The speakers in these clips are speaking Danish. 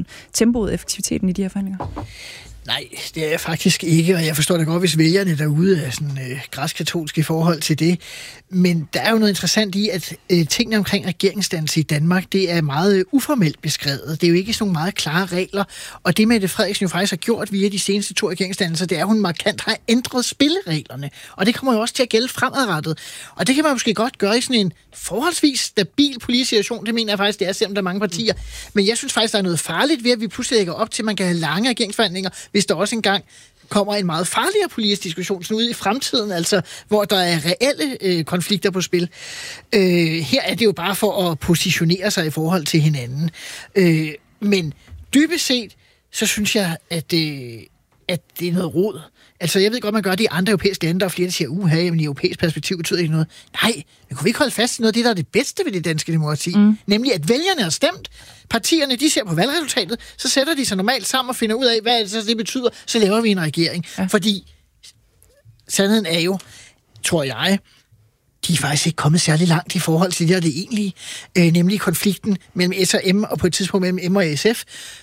sådan tempoet og effektiviteten i de her forhandlinger? Nej, det er jeg faktisk ikke, og jeg forstår det godt, hvis vælgerne derude er sådan græskatolske i forhold til det. Men der er jo noget interessant i, at tingene omkring regeringsdannelse i Danmark, det er meget uformelt beskrevet. Det er jo ikke sådan nogle meget klare regler, og det Mette Frederiksen jo faktisk har gjort via de seneste 2 regeringsdannelser, det er, at hun markant har ændret spillereglerne, og det kommer jo også til at gælde fremadrettet. Og det kan man måske godt gøre i sådan en forholdsvis stabil politisk situation, det mener jeg faktisk, det er, selvom der er mange partier. Men jeg synes faktisk, der er noget farligt ved, at vi pludselig lægger op til, at man kan have lange regeringsforhandlinger, hvis der også engang kommer en meget farligere politisk diskussion sådan ud i fremtiden, altså hvor der er reelle konflikter på spil. Her er det jo bare for at positionere sig i forhold til hinanden. Men dybest set, så synes jeg, at det er noget rod. Altså, jeg ved godt, man gør det i andre europæiske lande, der er flere, der siger, jamen i europæisk perspektiv betyder ikke noget. Nej, men kunne vi ikke holde fast i noget af det, der er det bedste ved det danske demokrati? Nemlig, at vælgerne har stemt. Partierne, de ser på valgresultatet, så sætter de sig normalt sammen og finder ud af, hvad det betyder, så laver vi en regering. Ja. Fordi sandheden er jo, tror jeg, de er faktisk ikke kommet særlig langt i forhold til det, der det egentlige, nemlig konflikten mellem S og M, og på et tidspunkt mellem M og SF.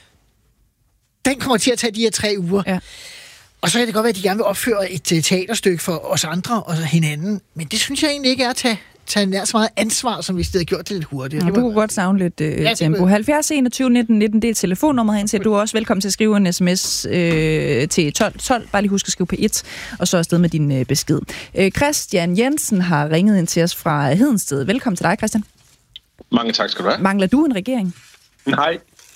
Den kommer til at tage de her 3 uger. Ja. Og så kan det godt være, at de gerne vil opføre et teaterstykke for os andre og hinanden, men det synes jeg egentlig ikke er at tage nær så meget ansvar, som vi stadig har gjort det lidt hurtigt. Ja, du kunne godt savne lidt tempo. 70 21 19 19, det er telefonnummeret hen til. Du er også velkommen til at skrive en sms til 1212. Bare lige husk at skrive på 1, og så afsted med din besked. Christian Jensen har ringet ind til os fra Hedensted. Velkommen til dig, Christian. Mange tak skal du have. Mangler du en regering? Nej.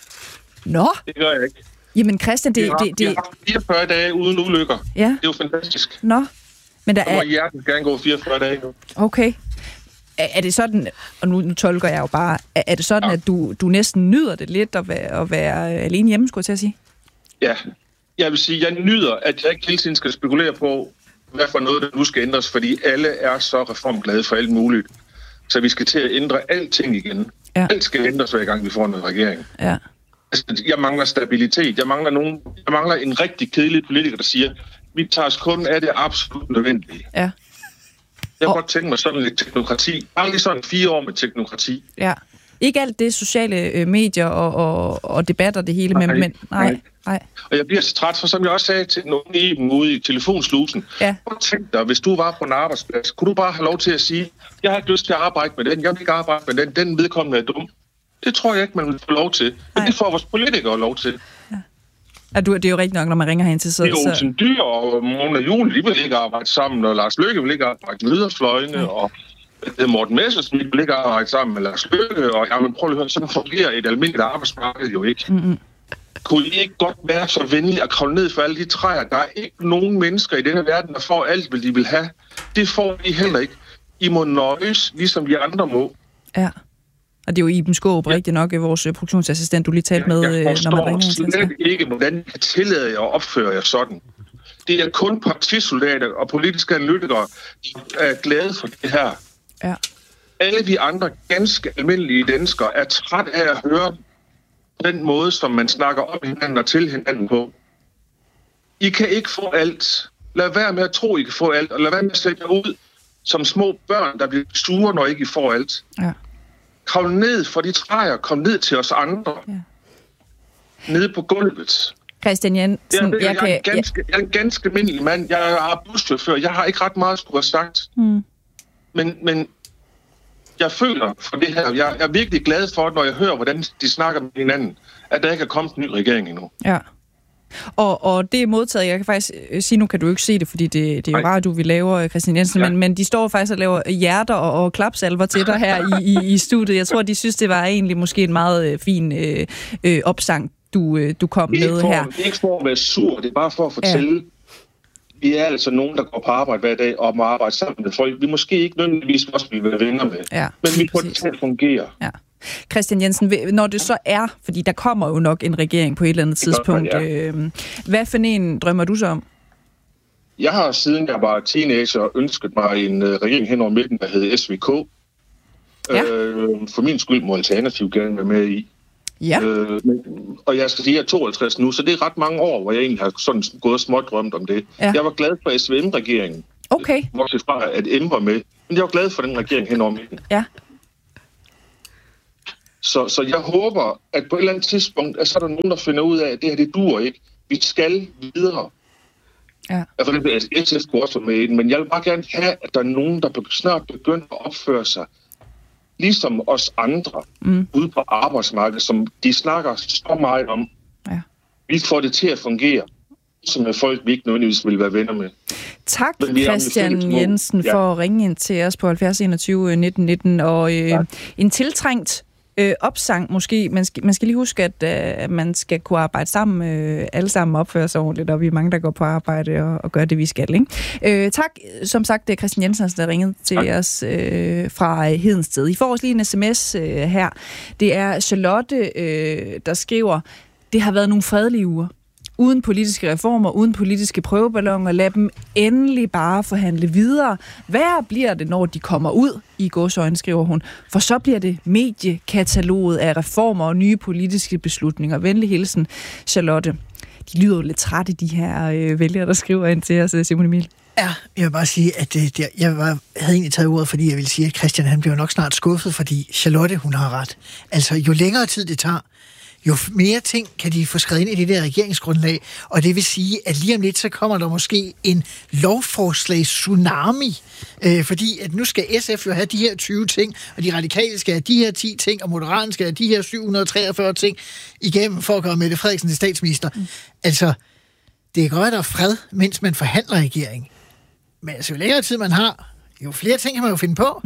Nå? Det gør jeg ikke. Jamen Christian, Vi har 44 dage uden ulykker. Ja. Det er jo fantastisk. Nå. Men der er... Så må hjertet gerne gå 44 dage nu. Okay. Er det sådan, og nu tolker jeg jo bare, er det sådan, at du næsten nyder det lidt at være alene hjemme, skulle jeg til at sige? Ja. Jeg vil sige, jeg nyder, at jeg ikke hele tiden skal spekulere på, hvad for noget, der nu skal ændres, fordi alle er så reformglade for alt muligt. Så vi skal til at ændre alting igen. Ja. Alt skal ændres, hver gang vi får en regering. Ja. Jeg mangler stabilitet. Jeg mangler en rigtig kedelig politiker, der siger, vi tager os kun af det absolut nødvendige. Ja. Jeg har godt tænkt mig sådan lidt teknokrati. Bare lige sådan 4 år med teknokrati. Ja. Ikke alt det sociale medier og debatter det hele, men nej. Og jeg bliver så træt, for som jeg også sagde til nogen i dem ude i telefonslusen. Ja. Tænk dig, hvis du var på en arbejdsplads, kunne du bare have lov til at sige, jeg har ikke lyst til at arbejde med den, jeg vil ikke arbejde med den vedkommende er dum. Det tror jeg ikke, man vil få lov til. Men det får vores politikere lov til. Ja, det er jo rigtigt nok, når man ringer hen til så... Det er Olsen Dyr og Mona Juhl, de vil ikke arbejde sammen, og Lars Løkke vil ikke arbejde med Yderfløjene, og Morten Messerschmidt vil ikke arbejde sammen med Lars Løkke, og jamen, prøv at høre, sådan fungerer et almindeligt arbejdsmarked jo ikke. Kunne I ikke godt være så venlige at kravle ned for alle de træer? Der er ikke nogen mennesker i denne verden, der får alt, hvad de vil have. Det får I heller ikke. I må nøjes, ligesom vi andre må. Ja. Og det er jo Iben Skaarup, rigtig nok, vores produktionsassistent, du lige talte med, når man ringer. Jeg forstår slet ikke, hvordan I kan tillade jer at opføre jer sådan. Det er kun partisoldater og politiske analytikere, der er glade for det her. Ja. Alle vi andre ganske almindelige danskere er træt af at høre den måde, som man snakker om hinanden og til hinanden på. I kan ikke få alt. Lad være med at tro, I kan få alt, og lad være med at sætte jer ud som små børn, der bliver sure, når I ikke får alt. Ja. Kravl ned for de træer, kom ned til os andre. Ja. Nede på gulvet. Christian Jensen, jeg er en ganske almindelig mand. Jeg er buschauffør. Jeg har ikke ret meget at skulle have sagt. Men jeg føler for det her. Jeg er virkelig glad for, når jeg hører, hvordan de snakker med hinanden, at der ikke er kommet en ny regering endnu. Ja. Og det er modtaget. Jeg kan faktisk sige, nu kan du ikke se det, fordi det er jo radio, vi laver, Christian Jensen, men de står faktisk og laver hjerter og klapsalver til dig her i studiet. Jeg tror, de synes, det var egentlig måske en meget fin opsang, du kom med her. Det er ikke for at være sur, det er bare for at fortælle, vi er altså nogen, der går på arbejde hver dag og må arbejde sammen med folk. Vi måske ikke nødvendigvis også vil være venner med, men vi får det til at fungere. Ja. Christian Jensen, når det så er, fordi der kommer jo nok en regering på et eller andet tidspunkt, hvad for en drømmer du så om? Jeg har siden jeg var teenager ønsket mig en regering hen over midten, der hed SVK. Ja. For min skyld må Alternativ gerne være med i. Ja. Og jeg skal sige, at jeg er 52 nu, så det er ret mange år, hvor jeg egentlig har sådan gået og smådrømt om det. Ja. Jeg var glad for SVM-regeringen. Okay. Bortset fra, at M var med. Men jeg var glad for den regering hen over midten. Ja. Så jeg håber, at på et eller andet tidspunkt, at så er der nogen, der finder ud af, at det her, det duer ikke. Vi skal videre. Ja. SF går også med i den, men jeg vil bare gerne have, at der er nogen, der snart begynder at opføre sig ligesom os andre ude på arbejdsmarkedet, som de snakker så meget om. Ja. Vi får det til at fungere, som er folk, vi ikke nødvendigvis vil være venner med. Tak, Christian Jensen, for at ringe ind til os på 70 21 19 19, og en tiltrængt opsang måske. Man skal lige huske, at man skal kunne arbejde sammen, alle sammen opføre sig ordentligt, og vi er mange, der går på arbejde og gør det, vi skal. Ikke? Tak, som sagt, det er Christian Jensen, der ringede til os fra Hedensted. I får også lige en sms her. Det er Charlotte, der skriver, det har været nogle fredelige uger. Uden politiske reformer, uden politiske prøveballoner, lad dem endelig bare forhandle videre. Hvad bliver det, når de kommer ud, i gåseøjne, skriver hun, for så bliver det mediekataloget af reformer og nye politiske beslutninger. Venlig hilsen, Charlotte. De lyder jo lidt trætte, de her vælgere, der skriver ind til os, Simon Emil. Ja, jeg vil bare sige, at jeg havde egentlig taget ordet, fordi jeg ville sige, at Christian han bliver nok snart skuffet, fordi Charlotte, hun har ret. Altså, jo længere tid det tager, jo mere ting kan de få skrevet ind i det der regeringsgrundlag, og det vil sige, at lige om lidt, så kommer der måske en lovforslags-tsunami, fordi at nu skal SF jo have de her 20 ting, og de radikale skal have de her 10 ting, og Moderaterne skal have de her 743 ting igennem for at gøre Mette Frederiksen til statsminister. Altså, det er godt, at der er fred, mens man forhandler regering. Men altså, jo længere tid man har, jo flere ting kan man jo finde på.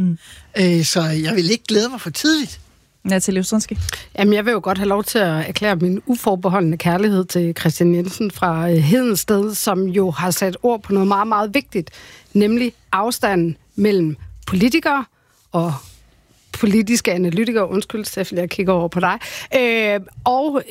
Så jeg vil ikke glæde mig for tidligt. Natalie Ostrinski. Jamen, jeg vil jo godt have lov til at erklære min uforbeholdende kærlighed til Christian Jensen fra Hedensted, som jo har sat ord på noget meget, meget vigtigt, nemlig afstanden mellem politikere og politiske analytikere, undskyld, Steffen, jeg kigger over på dig, og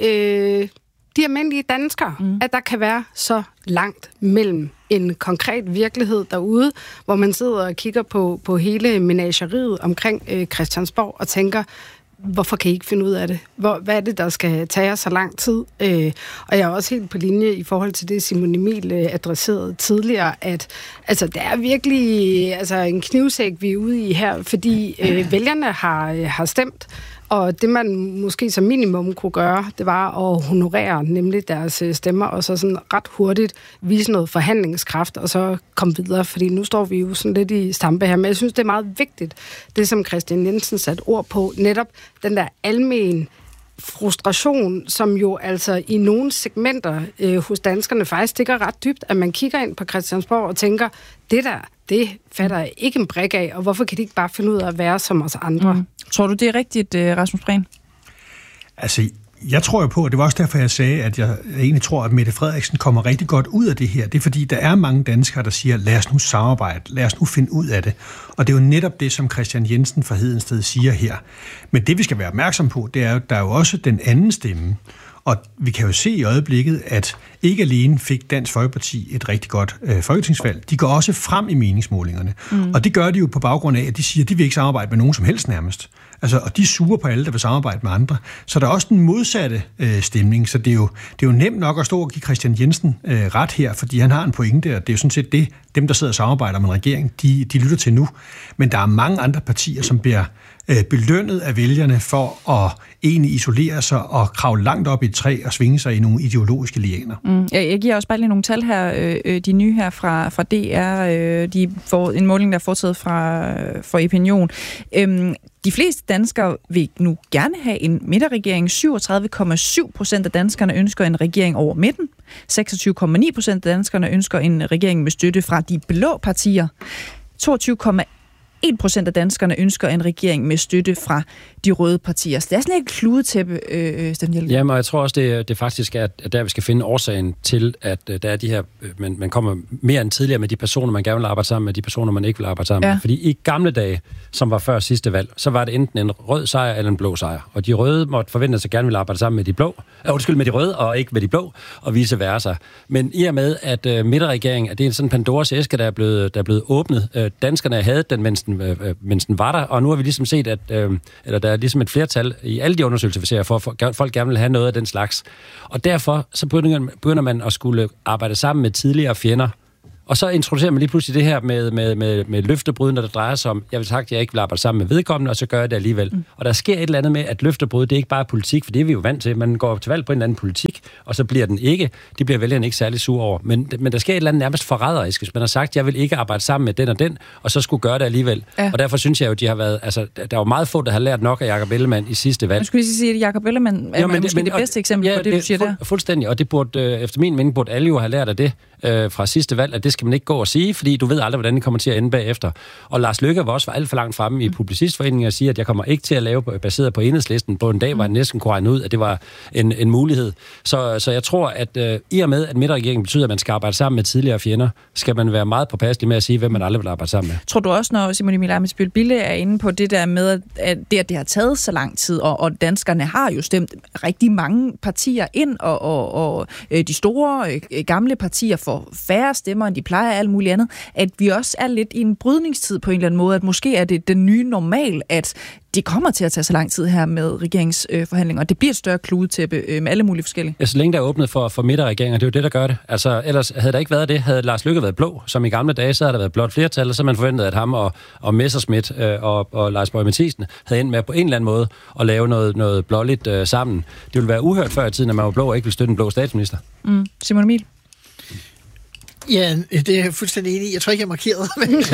de almindelige danskere, at der kan være så langt mellem en konkret virkelighed derude, hvor man sidder og kigger på hele menageriet omkring Christiansborg og tænker, hvorfor kan I ikke finde ud af det? Hvad er det, der skal tage så lang tid? Og jeg er også helt på linje i forhold til det, Simon Emil adresserede tidligere, at altså, det er virkelig en knivsæk, vi er ude i her, fordi vælgerne har stemt, og det, man måske som minimum kunne gøre, det var at honorere nemlig deres stemmer, og så sådan ret hurtigt vise noget forhandlingskraft, og så komme videre, fordi nu står vi jo sådan lidt i stampe her. Men jeg synes, det er meget vigtigt, det som Christian Jensen satte ord på, netop den der almen frustration, som jo altså i nogle segmenter hos danskerne faktisk stikker ret dybt, at man kigger ind på Christiansborg og tænker, det fatter jeg ikke en brik af, og hvorfor kan de ikke bare finde ud af at være som os andre? Tror du, det er rigtigt, Rasmus Prehn? Altså, jeg tror jo på, og det var også derfor, jeg sagde, at jeg egentlig tror, at Mette Frederiksen kommer rigtig godt ud af det her. Det er fordi, der er mange danskere, der siger, lad os nu samarbejde, lad os nu finde ud af det. Og det er jo netop det, som Christian Jensen fra Hedensted siger her. Men det, vi skal være opmærksom på, det er jo, der er jo også den anden stemme. Og vi kan jo se i øjeblikket, at ikke alene fik Dansk Folkeparti et rigtig godt folketingsvalg, de går også frem i meningsmålingerne. Og det gør de jo på baggrund af, at de siger, at de vil ikke samarbejde med nogen som helst nærmest. Altså, og de suger på alle, der vil samarbejde med andre. Så der er også den modsatte stemning. Så det er jo nemt nok at stå og give Christian Jensen ret her, fordi han har en pointe, og det er jo sådan set det, dem, der sidder og samarbejder med en regering, de lytter til nu. Men der er mange andre partier, som bliver belønnet af vælgerne for at egentlig isolere sig og kravle langt op i et træ og svinge sig i nogle ideologiske lianer. Jeg giver også bare lige nogle tal her, de nye her fra DR. De får en måling, der er foretaget fra Opinion. De fleste danskere vil nu gerne have en midterregering. 37,7% af danskerne ønsker en regering over midten. 26,9% af danskerne ønsker en regering med støtte fra de blå partier. 1% af danskerne ønsker en regering med støtte fra de røde partier. Så det er sådan et kludetæppe, Steffen Hjelm. Jamen, og jeg tror også, det faktisk er, at der vi skal finde årsagen til, at der er de her, man kommer mere end tidligere med de personer, man gerne vil arbejde sammen med, de personer, man ikke vil arbejde sammen med. Fordi i gamle dage, som var før sidste valg, så var det enten en rød sejr eller en blå sejr. Og de røde måtte forvente sig gerne vil arbejde sammen med de blå, med de røde og ikke med de blå, og vice versa. Men i og med, at midterregeringen, at det er sådan en Pandoras æske, der er blevet åbnet. Danskerne havde den, mens den var der, og nu har vi ligesom set, at der er ligesom et flertal i alle de undersøgelser, vi ser, for at folk gerne vil have noget af den slags. Og derfor så begynder man at skulle arbejde sammen med tidligere fjender, Og så introducerer man lige pludselig det her med løftebrud, når det drejer sig om, jeg vil sagt, at jeg ikke vil arbejde sammen med vedkommende, og så gør jeg det alligevel. Og der sker et eller andet med, at løftebrud, det er ikke bare politik, for det er vi jo vant til. Man går til valg på en eller anden politik, og så bliver den ikke. Det bliver vælgerne ikke særlig sur over. Men der sker et eller andet nærmest forræderisk, hvis man har sagt, at jeg vil ikke arbejde sammen med den og den, og så skulle gøre det alligevel. Ja. Og derfor synes jeg jo, de har været, altså, der var meget få, der har lært nok af Jakob Ellemann i sidste valg. Jeg skulle lige sige, at Jakob Ellemann er måske det bedste eksempel på det, du siger der. Fuldstændig, og det burde, efter min mening, burde alle jo have lært af det fra sidste valg, at det skal man ikke gå og sige, fordi du ved aldrig, hvordan det kommer til at ende bagefter. Og Lars Løkke var også alt for langt fremme i Publicistforeningen og sige, at jeg kommer ikke til at lave baseret på Enhedslisten på en dag, hvor han næsten kunne regne ud, at det var en mulighed. Så jeg tror, at i og med, at midterregeringen betyder, at man skal arbejde sammen med tidligere fjender, skal man være meget påpasselig med at sige, hvem man aldrig vil arbejde sammen med. Tror du også, når Simon Emil Ammitzbøll-Bille er inde på det der med, at det har taget så lang tid, og danskerne har jo stemt rigtig mange partier ind, og de store gamle partier får færre stemmer, end de plejer, alt muligt andet, at vi også er lidt i en brydningstid på en eller anden måde, at måske er det den nye normal, at det kommer til at tage så lang tid her med regeringsforhandlinger, og det bliver et større kludetæppe med alle mulige forskellige. Ja, så længe der er åbnet for midterregeringer, det er jo det, der gør det. Altså, ellers havde der ikke været det, havde Lars Løkke været blå, som i gamle dage, så havde der været blot flertal, og så man forventet, at ham og Messerschmidt og Lars Boje Mathiesen havde endt med på en eller anden måde at lave noget blåligt sammen. Det ville være uhørt før i tiden, at man var blå og ikke ville støtte en blå statsminister. Simon Emil? Ja, det er jeg fuldstændig enig i. Jeg tror ikke, jeg markerede.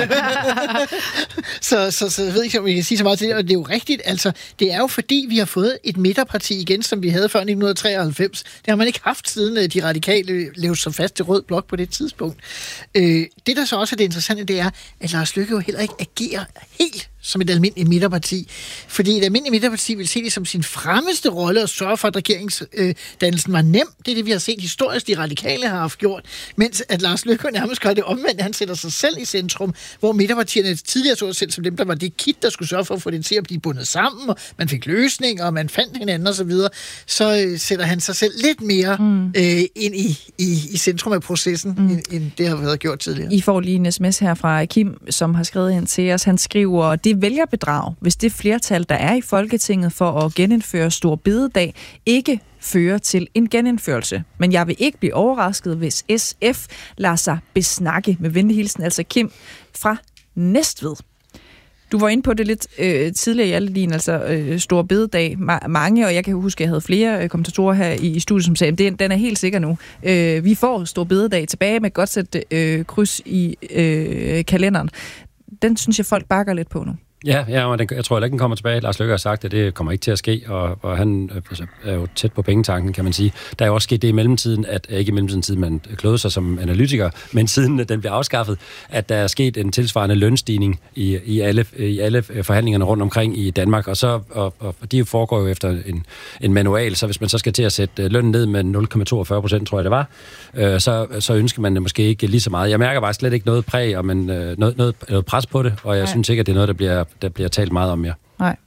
så jeg ved ikke, om vi kan sige så meget til det. Og det er jo rigtigt. Altså, det er jo fordi, vi har fået et midterparti igen, som vi havde før 1993. Det har man ikke haft siden de radikale levede så fast til rød blok på det tidspunkt. Det, der så også er det interessante, det er, at Lars Løkke jo heller ikke agerer helt som et almindeligt midterparti. Fordi et almindeligt midterparti vil se det som sin fremmeste rolle at sørge for, at regeringsdannelsen var nem. Det er det, vi har set historisk, de radikale har haft gjort. Mens at Lars Løkke nærmest gør det omvendt. Han sætter sig selv i centrum, hvor midterpartierne tidligere så selv som dem, der var det kit, der skulle sørge for at få det til at blive bundet sammen, og man fik løsninger, og man fandt hinanden osv. Så sætter han sig selv lidt mere ind i centrum af processen, end det har været gjort tidligere. I får lige en sms her fra Kim, som har skrevet ind til os. Han skriver, det vælgerbedrag, hvis det flertal, der er i Folketinget for at genindføre Store Bededag, ikke fører til en genindførelse. Men jeg vil ikke blive overrasket, hvis SF lader sig besnakke. Med venlig hilsen, altså Kim fra Næstved. Du var inde på det lidt tidligere, Hjalte, altså Store Bededag. Mange, og jeg kan huske, at jeg havde flere kommentatorer her i studiet, som sagde, at den er helt sikker nu. Vi får Store Bededag tilbage med et godt sæt kryds i kalenderen. Den synes jeg, folk bakker lidt på nu. Ja, jeg tror ikke, den kommer tilbage. Lars Løkke har sagt, at det kommer ikke til at ske, og han er jo tæt på pengetanken, kan man sige. Der er jo også sket det i mellemtiden, at ikke i mellemtiden, siden man kløede sig som analytiker, men siden den blev afskaffet, at der er sket en tilsvarende lønstigning i alle forhandlingerne rundt omkring i Danmark, og de foregår jo efter en manual, så hvis man så skal til at sætte lønnen ned med 0,42%, tror jeg det var, så ønsker man det måske ikke lige så meget. Jeg mærker bare slet ikke noget præg, og noget pres på det, og jeg synes ikke, at det er noget, der bliver talt meget om mere. Nej.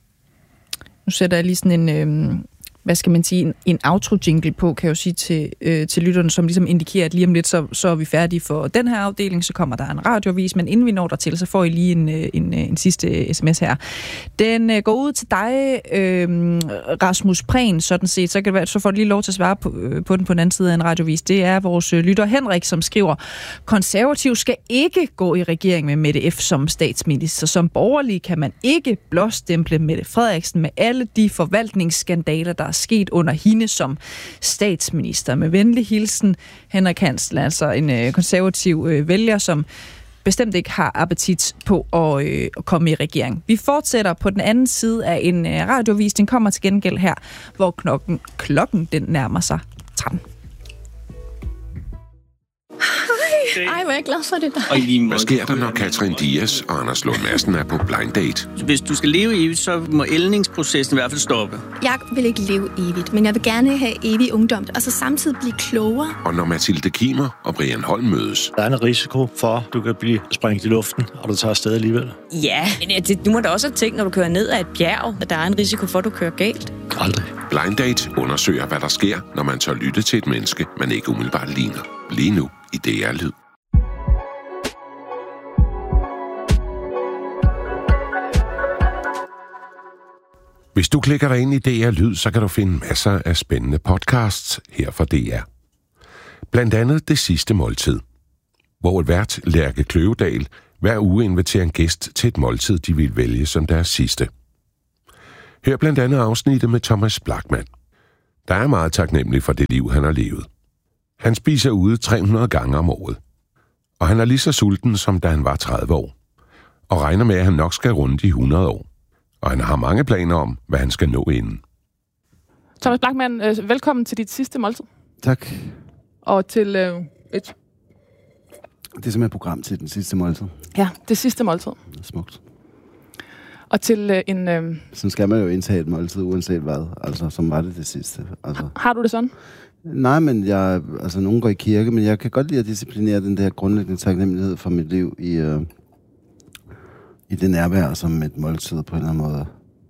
Nu sætter jeg lige sådan en, hvad skal man sige, en outro-jingle på, kan jeg jo sige til lytterne, som ligesom indikerer, at lige om lidt, så er vi færdige for den her afdeling, så kommer der en radiovis, men inden vi når dertil, så får I lige en sidste sms her. Den går ud til dig, Rasmus Prehn, sådan set, så kan det være, så får du lige lov til at svare på den på den anden side af en radiovis. Det er vores lytter Henrik, som skriver, konservativ skal ikke gå i regering med Mette F. som statsminister. Som borgerlig kan man ikke blåstemple Mette Frederiksen med alle de forvaltningsskandaler, der er sket under hende som statsminister. Med venlig hilsen, Henrik Hansen, altså en konservativ vælger, som bestemt ikke har appetit på at komme i regering. Vi fortsætter på den anden side af en radiovis. Den kommer til gengæld her, hvor klokken den nærmer sig 13. Ej, hvor er jeg glad for det. Hvad sker der, når Katrin Dias og Anders Lund Madsen er på blind date? Hvis du skal leve evigt, så må ældningsprocessen i hvert fald stoppe. Jeg vil ikke leve evigt, men jeg vil gerne have evig ungdom, og så samtidig blive klogere. Og når Mathilde Kimer og Brian Holm mødes? Der er en risiko for, at du kan blive sprængt i luften, og du tager afsted alligevel. Ja, men du må da også have tænkt, når du kører ned ad et bjerg, at der er en risiko for, at du kører galt. Aldrig. Blind Date undersøger, hvad der sker, når man tør lytte til et menneske, man ikke umiddelbart ligner. Lige nu i DR Lyd. Hvis du klikker dig ind i DR Lyd, så kan du finde masser af spændende podcasts her fra DR. Blandt andet Det Sidste Måltid. hvor et vært, Lærke Kløvedal, hver uge inviterer en gæst til et måltid, de vil vælge som deres sidste. Her blandt andet afsnittet med Thomas Blachman. Der er meget taknemmelig for det liv, han har levet. Han spiser ude 300 gange om året. Og han er lige så sulten, som da han var 30 år. Og regner med, at han nok skal runde de 100 år. Og han har mange planer om, hvad han skal nå inden. Thomas Blachman, velkommen til dit sidste måltid. Tak. Og til et... Det er simpelthen et program til den sidste måltid. Ja, det sidste måltid. Det er smukt. Og til en... Sådan skal man jo indtage et måltid, uanset hvad. Altså, som var det sidste. Altså. Har du det sådan? Nej, men nogen går i kirke, men jeg kan godt lide at disciplinere den der grundlæggende taknemmelighed for mit liv i det nærvær, som et måltid på en eller anden måde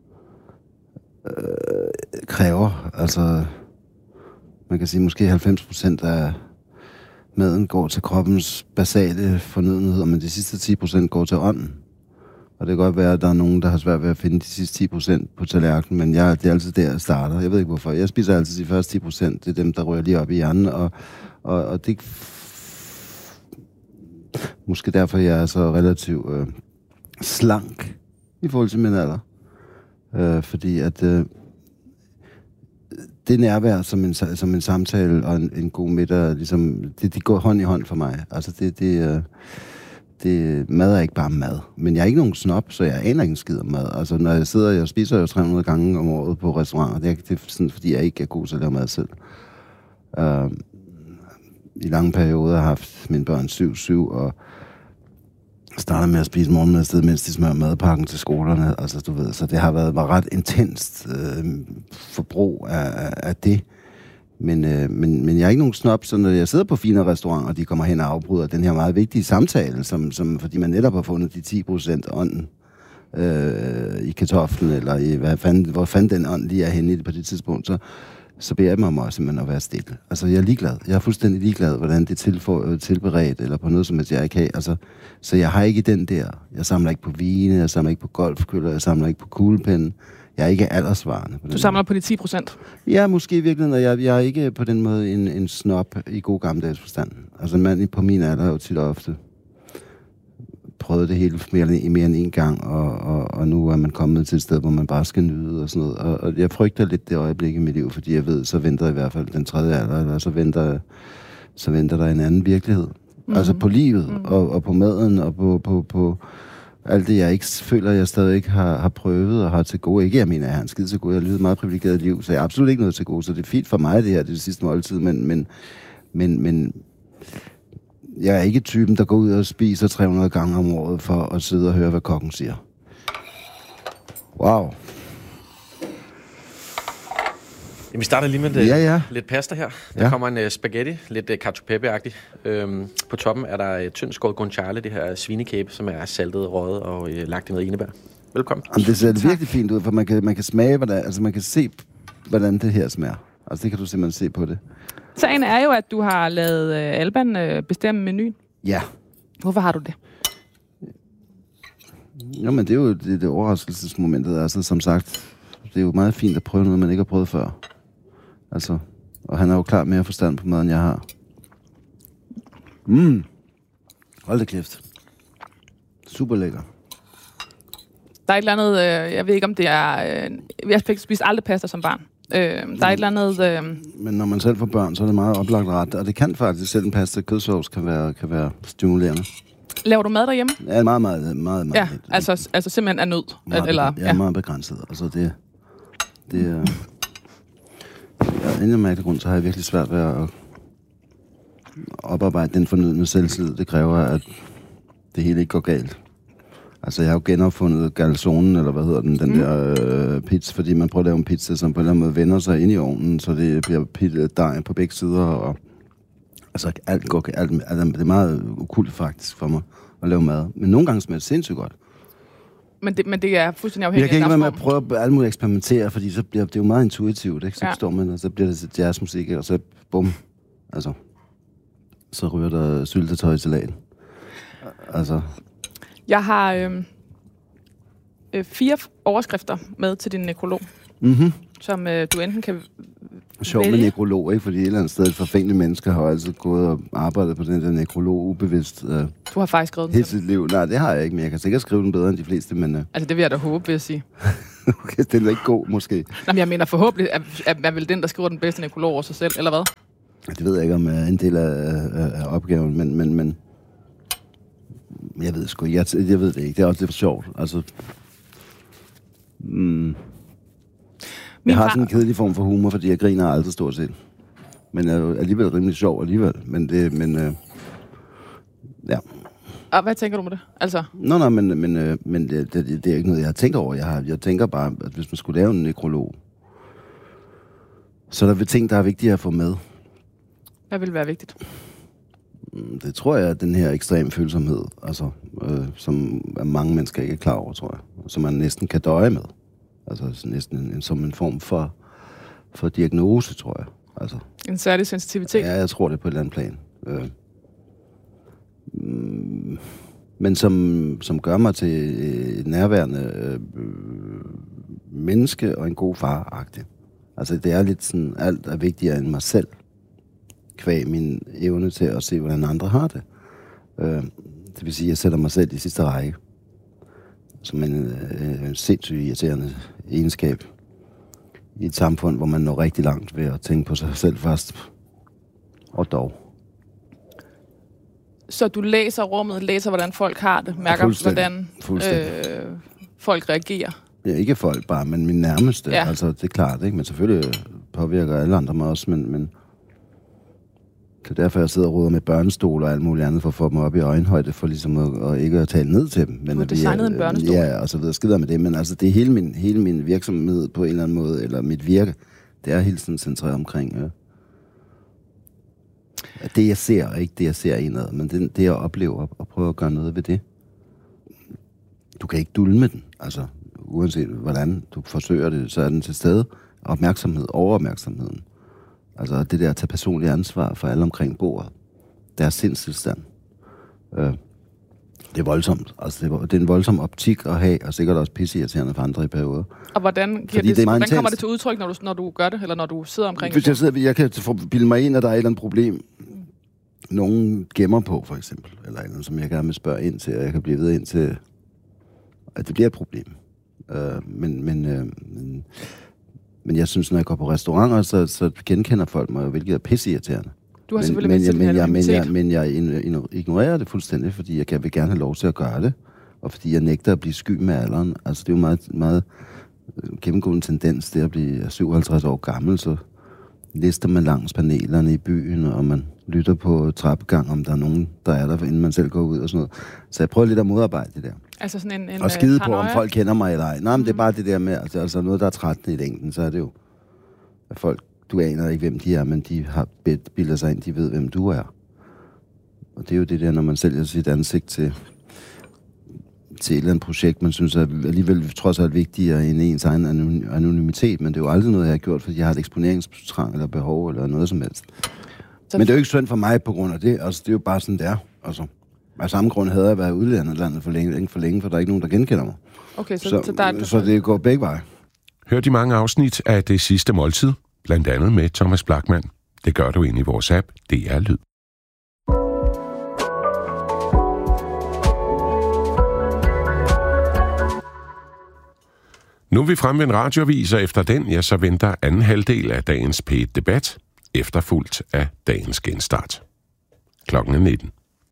kræver. Altså, man kan sige, måske 90% af maden går til kroppens basale fornødenheder, men de sidste 10% går til ånden. Og det kan godt være, at der er nogen, der har svært ved at finde de sidste 10% på tallerkenen, men det er altid der, jeg starter. Jeg ved ikke hvorfor. Jeg spiser altid de første 10%. Det er dem, der rører lige op i hjernen, og det måske derfor, jeg er så relativt slank i forhold til min alder. Fordi at det nærvær som en samtale og en god middag, ligesom, det går hånd i hånd for mig. Altså mad er ikke bare mad. Men jeg er ikke nogen snob, så jeg aner ikke en skid om mad. Altså, når jeg spiser jo 300 gange om året på restauranter. Det er sådan, fordi jeg ikke er god til at lave mad selv. I lange perioder har jeg haft mine børn 7-7, og starter med at spise morgenmadsted, mens de smører madpakken til skolerne. Altså, du ved, så det har været ret intenst forbrug af det. Men jeg er ikke nogen snob, så når jeg sidder på fine restauranter, og de kommer hen og afbryder den her meget vigtige samtale, som fordi man netop har fundet de 10% ånden i kartoflen, eller i hvor fanden den ånd lige er henne på det tidspunkt, så beder jeg mig om simpelthen at være stille. Altså, jeg er ligeglad. Jeg er fuldstændig ligeglad, hvordan det er tilberedt, eller på noget, som jeg ikke har. Altså, så jeg har ikke den der. Jeg samler ikke på vine, jeg samler ikke på golfkøller, jeg samler ikke på kuglepenne. Jeg er ikke aldersvarende. Du samler på de 10%? Ja, måske i virkeligheden, og jeg er ikke på den måde en snob i god gammeldags forstand. Altså en mand på min alder har jo tit og ofte prøvet det hele mere end en gang, og nu er man kommet til et sted, hvor man bare skal nyde og sådan noget. Og jeg frygter lidt det øjeblik i mit liv, fordi jeg ved, så venter i hvert fald den tredje alder, eller så venter der en anden virkelighed. Mm-hmm. Altså på livet, og på maden, og på alt det, jeg ikke føler, jeg stadig ikke har prøvet og har til gode. Ikke, jeg mener, jeg har en skid til gode. Jeg har levet et meget privilegeret liv, så jeg har absolut ikke noget til gode. Så det er fint for mig, det her, det sidste måltid. Men jeg er ikke typen, der går ud og spiser 300 gange om året for at sidde og høre, hvad kokken siger. Wow. Jamen, vi starter lige med lidt pasta her. Der kommer en spaghetti, lidt cacio pepe-agtig. På toppen er der tynd skåret guanciale, det her svinekæbe, som er saltet, røget og lagt i noget enebær. Velkommen. Jamen, det ser virkelig fint ud, for man kan smage, man kan se, hvordan det her smager. Altså, det kan du simpelthen se på det. Sagen er jo, at du har lavet Alban bestemme menuen. Ja. Hvorfor har du det? Jo, men det er jo det overraskelsesmomentet. Altså, som sagt, det er jo meget fint at prøve noget, man ikke har prøvet før. Altså, og han er jo klart mere forstand på maden, jeg har. Hold da kæft. Super lækker. Der er et eller andet, jeg ved ikke om det er... jeg spiste aldrig pasta som barn. Der er et eller andet... Men når man selv får børn, så er det meget oplagt ret. Og det kan faktisk, selv en pasta kødsovs kan være stimulerende. Laver du mad derhjemme? Ja, meget. Ja, altså simpelthen af nød? Meget begrænset. Altså det af en mærkelig grund, så har jeg virkelig svært ved at oparbejde den fornødne selvtillid. Det kræver, at det hele ikke går galt. Altså, jeg har jo genopfundet galzonen, eller hvad hedder den der pizza, fordi man prøver at lave en pizza, som på en eller anden måde vender sig ind i ovnen, så det bliver dej på begge sider, og altså, alt det er meget ukult faktisk for mig at lave mad. Men nogle gange smager det sindssygt godt. Men det er fuldstændig afhængigt af jeg kan ikke være med at prøve alt muligt at eksperimentere, fordi så bliver det jo meget intuitivt, ikke? Så står man, og så bliver det jazzmusik, og så bum, altså, så ryger der syltetøj til lagen. Altså... Jeg har 4 overskrifter med til din nekrolog. som du enten kan sjov med nekrolog, ikke? Fordi et eller andet sted, et forfængeligt menneske har altid gået og arbejdet på den der nekrolog ubevidst. Du har faktisk skrevet den hele sit liv. Nej, det har jeg ikke, men jeg kan sikkert skrive den bedre end de fleste, men... Altså, det vil jeg da håbe, vil jeg sige. Okay, den er ikke god, måske. Jamen, jeg mener forhåbentlig, at er vel den, der skriver den bedste nekrolog over sig selv, eller hvad? Det ved jeg ikke, om jeg er en del af opgaven, men jeg ved sgu ikke. Jeg ved det ikke. Det er også lidt for sjovt. Altså... Jeg har sådan en kedelig form for humor, fordi jeg griner aldrig stort set. Men jeg er alligevel rimelig sjov alligevel. Ja. Og hvad tænker du med det? Altså? Nå, men det er ikke noget, jeg har tænkt over. Jeg tænker bare, at hvis man skulle lave en nekrolog, så er der ting, der er vigtige at få med. Hvad vil være vigtigt? Det tror jeg, at den her ekstrem følsomhed, altså, som mange mennesker ikke er klar over, tror jeg. Som man næsten kan døje med. Altså næsten som en form for diagnose, tror jeg. Altså, en særlig sensitivitet? Ja, jeg tror det på et eller andet plan. Men som gør mig til et nærværende menneske og en god far-agtig. Altså det er lidt sådan, alt er vigtigere end mig selv. Kvæg min evne til at se, hvordan andre har det. Det vil sige, at jeg sætter mig selv i sidste række. Som en sindssygt irriterende egenskab i et samfund, hvor man når rigtig langt ved at tænke på sig selv først. Og dog. Så du læser rummet, læser, hvordan folk har det, mærker, hvordan folk reagerer? Ja, ikke folk bare, men min nærmeste. Ja. Altså, det er klart, ikke? Men selvfølgelig påvirker alle andre mig også, men det er derfor, jeg sidder og roder med børnestol og alt muligt andet, for at få dem op i øjenhøjde, for ligesom at ikke at tale ned til dem. Men du har designet en børnestol? Ja, og så videre. Skider med det, men altså, det er hele min virksomhed på en eller anden måde, eller mit virke, det er hele tiden centreret omkring det, jeg ser, og ikke det, jeg ser indad, men det, jeg oplever, og prøver at gøre noget ved det. Du kan ikke dulme den, altså, uanset hvordan du forsøger det, så er den til stede. Opmærksomhed, overopmærksomheden. Altså det der at tage personlig ansvar for alle omkring bordet. Deres sindstilstand. Det er voldsomt. Altså det er en voldsom optik at have, og sikkert også pisseirriterende for andre i perioder. Og hvordan kommer det til udtryk, når du gør det, eller når du sidder omkring det? Hvis jeg kan bilde mig ind, at der er et eller andet problem, nogen gemmer på, for eksempel, eller et eller andet, som jeg gerne vil spørge ind til, og jeg kan blive ved ind til, at det bliver et problem. Men jeg synes, når jeg går på restauranter, så genkender folk mig, hvilket er pisseirriterende. Du har selvfølgelig men jeg ignorerer det fuldstændig, fordi jeg vil gerne have lov til at gøre det, og fordi jeg nægter at blive sky med alderen. Altså, det er jo meget, meget gennemgående tendens, det at blive 57 år gammel, så lister man langs panelerne i byen, og man lytter på trappegang, om der er nogen, der er der, inden man selv går ud og sådan noget. Så jeg prøver lidt at modarbejde det der. Altså sådan en og skide på, om folk kender mig eller ej. Nej, men det er bare det der med, altså noget, der er trættende i længden, så er det jo, at folk, du aner ikke, hvem de er, men de har bildet sig ind, de ved, hvem du er. Og det er jo det der, når man sælger sit ansigt til et eller andet projekt, man synes er alligevel trods alt vigtigere end ens egen anonymitet, men det er jo aldrig noget, jeg har gjort, fordi jeg har et eksponeringstrang eller behov eller noget som helst. Men det er jo ikke synd for mig på grund af det. Altså, det er jo bare sådan, det er. Altså, af samme grund havde jeg været udlandet landet for længe, for der er ikke nogen, der genkender mig. Okay, så det går begge veje. Hør de mange afsnit af Det Sidste Måltid, blandt andet med Thomas Blachman. Det gør du ind i vores app, DR Lyd. Nu er vi fremme ved en radioavis, og efter den, så venter anden halvdel af dagens P1-debat, efterfulgt af dagens genstart. Klokken er 19.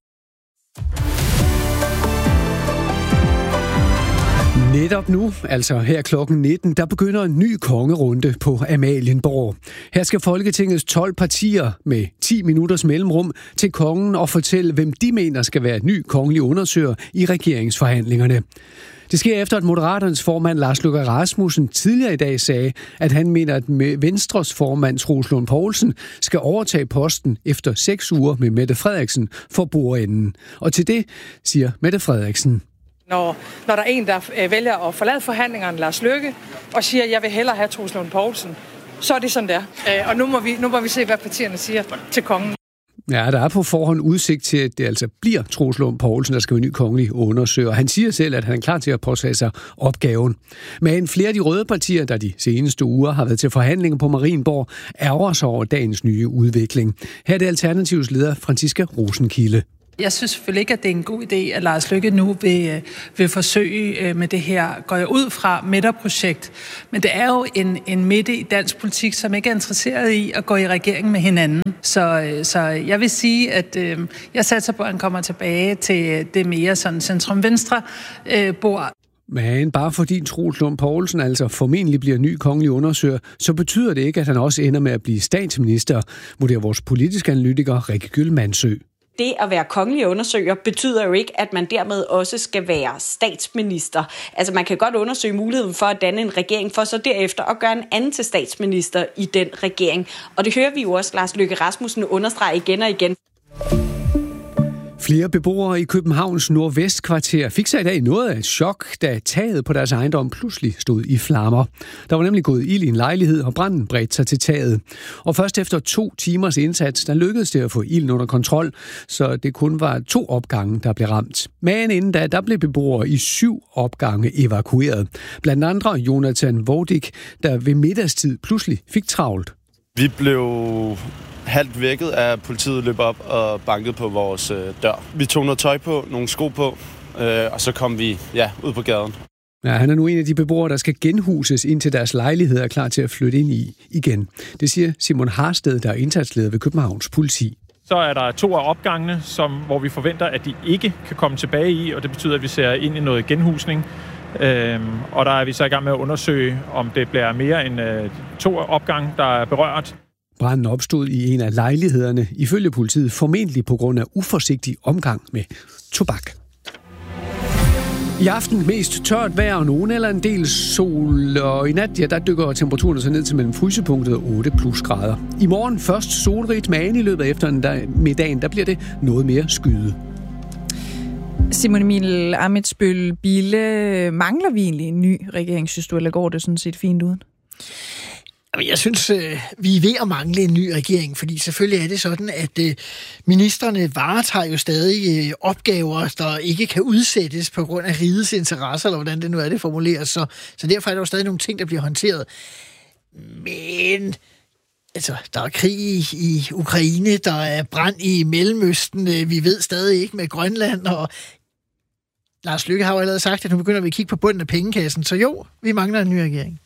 Netop nu, altså her klokken 19, der begynder en ny kongerunde på Amalienborg. Her skal Folketingets 12 partier med 10 minutters mellemrum til kongen og fortælle, hvem de mener skal være ny kongelig undersøger i regeringsforhandlingerne. Det sker efter, at Moderaternes formand Lars Løkke Rasmussen tidligere i dag sagde, at han mener, at Venstres formand Troels Lund Poulsen skal overtage posten efter 6 uger med Mette Frederiksen for bordenden. Og til det siger Mette Frederiksen: Når der er en, der vælger at forlade forhandlingerne, Lars Løkke, og siger, at jeg vil hellere have Troels Lund Poulsen, så er det sådan der. Og nu må vi se, hvad partierne siger til kongen. Ja, der er på forhånd udsigt til, at det altså bliver Troels Lund Poulsen, der skal være ny kongelig undersøger. Han siger selv, at han er klar til at påtage sig opgaven. Men flere af de røde partier, der de seneste uger har været til forhandlinger på Marienborg, ærger sig over dagens nye udvikling. Her er det Alternativets leder, Franciska Rosenkilde. Jeg synes selvfølgelig ikke, at det er en god idé, at Lars Løkke nu vil forsøge med det her, går jeg ud fra, midterprojekt. Men det er jo en midte i dansk politik, som ikke er interesseret i at gå i regering med hinanden. Så jeg vil sige, at jeg satser på, at han kommer tilbage til det mere sådan centrum-venstre bord. Men bare fordi Troels Lund Poulsen altså formentlig bliver ny kongelig undersøger, så betyder det ikke, at han også ender med at blive statsminister, vurderer vores politiske analytiker Rikke Gyldmandsø. Det at være kongelig undersøger betyder jo ikke, at man dermed også skal være statsminister. Altså man kan godt undersøge muligheden for at danne en regering, for så derefter at gøre en anden til statsminister i den regering. Og det hører vi jo også Lars Løkke Rasmussen understrege igen og igen. Flere beboere i Københavns nordvestkvarter fik sig i dag noget af et chok, da taget på deres ejendom pludselig stod i flammer. Der var nemlig gået ild i en lejlighed, og branden bredte sig til taget. Og først efter 2 timers indsats, der lykkedes det at få ilden under kontrol, så det kun var 2 opgange, der blev ramt. Men inden da, der blev beboere i 7 opgange evakueret. Blandt andre Jonathan Vodik, der ved middagstid pludselig fik travlt. Vi blev halvt vækket af politiet løb op og bankede på vores dør. Vi tog noget tøj på, nogle sko på, og så kom vi ud på gaden. Ja, han er nu en af de beboere, der skal genhuses indtil deres lejlighed er klar til at flytte ind i igen. Det siger Simon Harsted, der er indsatsleder ved Københavns politi. Så er der 2 af opgangene, hvor vi forventer, at de ikke kan komme tilbage i, og det betyder, at vi ser ind i noget genhusning. Og der er vi så i gang med at undersøge, om det bliver mere end 2 opgange, der er berørt. Branden opstod i en af lejlighederne, ifølge politiet formentlig på grund af uforsigtig omgang med tobak. I aften mest tørt vejr og nogen eller en del sol, og i nat der dykker temperaturen så ned til mellem frysepunktet og 8 plusgrader. I morgen først solrigt, men i løbet af eftermiddagen, der bliver det noget mere skyet. Simon Emil Ammitzbøll Bille, mangler vi egentlig en ny regering, synes du, eller går det sådan set fint uden? Jeg synes, vi er ved at mangle en ny regering, fordi selvfølgelig er det sådan, at ministerne varetager jo stadig opgaver, der ikke kan udsættes på grund af rigets interesser, eller hvordan det nu er, det formuleres. Så derfor er der jo stadig nogle ting, der bliver håndteret. Men altså, der er krig i Ukraine, der er brand i Mellemøsten, vi ved stadig ikke med Grønland, og Lars Løkke har jo allerede sagt, at nu begynder vi at kigge på bunden af pengekassen, så jo, vi mangler en ny regering.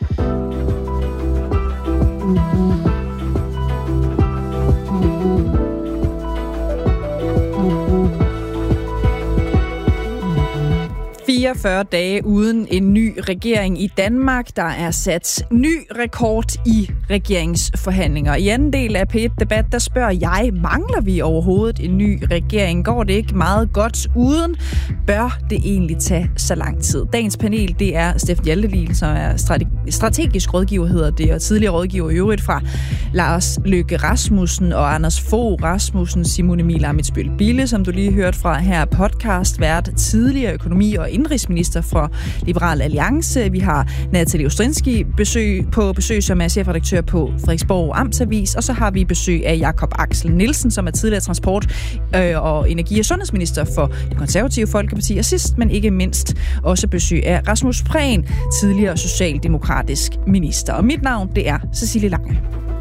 44 dage uden en ny regering i Danmark. Der er sat ny rekord i regeringsforhandlinger. I anden del af P1-debat, der spørger jeg, mangler vi overhovedet en ny regering? Går det ikke meget godt uden? Bør det egentlig tage så lang tid? Dagens panel, det er Steffen Hjaltelil, som er strategisk rådgiver, hedder det, og tidligere rådgiver i øvrigt fra Lars Løkke Rasmussen og Anders Fogh Rasmussen, Simon Emil Ammitzbøll Bille, som du lige hørte fra her podcast, vært tidligere økonomi- og indrigsminister for Liberal Alliance. Vi har Natalie Ostrinski på besøg, som er chefredaktør på Frederiksborg Amtsavis, og så har vi besøg af Jakob Axel Nielsen, som er tidligere transport- og energi- og sundhedsminister for Det Konservative Folkeparti, og sidst, men ikke mindst, også besøg af Rasmus Prehn, tidligere socialdemokratisk minister. Og mit navn, det er Cecilie Lange.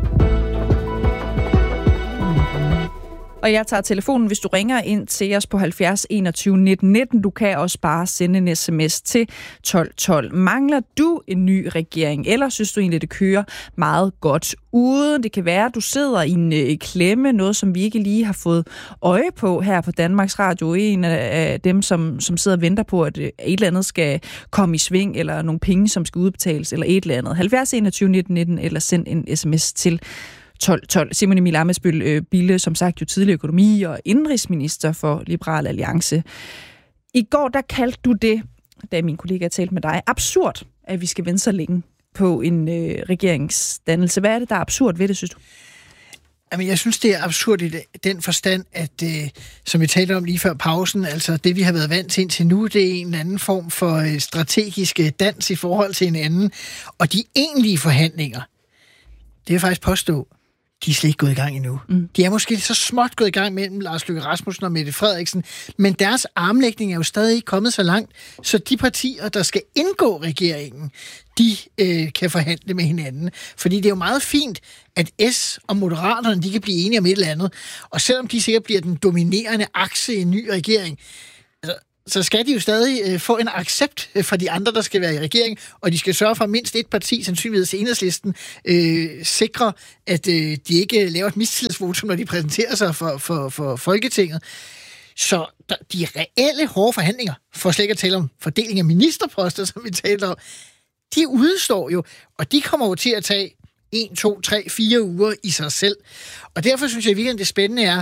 Og jeg tager telefonen, hvis du ringer ind til os på 70 21 19 19. Du kan også bare sende en sms til 1212. Mangler du en ny regering, eller synes du egentlig, det kører meget godt uden? Det kan være, at du sidder i en klemme, noget som vi ikke lige har fået øje på her på Danmarks Radio. En af dem, som sidder og venter på, at et eller andet skal komme i sving, eller nogle penge, som skal udbetales, eller et eller andet. 70 21 19 19, eller send en sms til 1212. Simon Emil Ammitzbøll Bille, som sagt jo tidligere økonomi- og indrigsminister for Liberal Alliance. I går, der kaldte du det, da min kollega talte med dig, absurd, at vi skal vente så længe på en regeringsdannelse. Hvad er det, der er absurd ved det, synes du? Jamen, jeg synes, det er absurd i den forstand, at som vi talte om lige før pausen, altså det, vi har været vant til indtil nu, det er en anden form for strategisk dans i forhold til en anden. Og de egentlige forhandlinger, det er faktisk påstå, de er slet ikke gået i gang endnu. De er måske så småt gået i gang mellem Lars Løkke Rasmussen og Mette Frederiksen, men deres armlægning er jo stadig ikke kommet så langt, så de partier, der skal indgå regeringen, de kan forhandle med hinanden. Fordi det er jo meget fint, at S og Moderaterne, de kan blive enige om et eller andet, og selvom de sikkert bliver den dominerende akse i en ny regering, så skal de jo stadig få en accept fra de andre, der skal være i regering, og de skal sørge for, at mindst et parti, sandsynligvis Enhedslisten, sikrer, at de ikke laver et mistillidsvotum, når de præsenterer sig for Folketinget. Så de reelle hårde forhandlinger, for slet ikke at tale om fordeling af ministerposter, som vi taler om, de udstår jo, og de kommer jo til at tage 1, 2, 3, 4 uger i sig selv. Og derfor synes jeg i virkeligheden, det spændende er,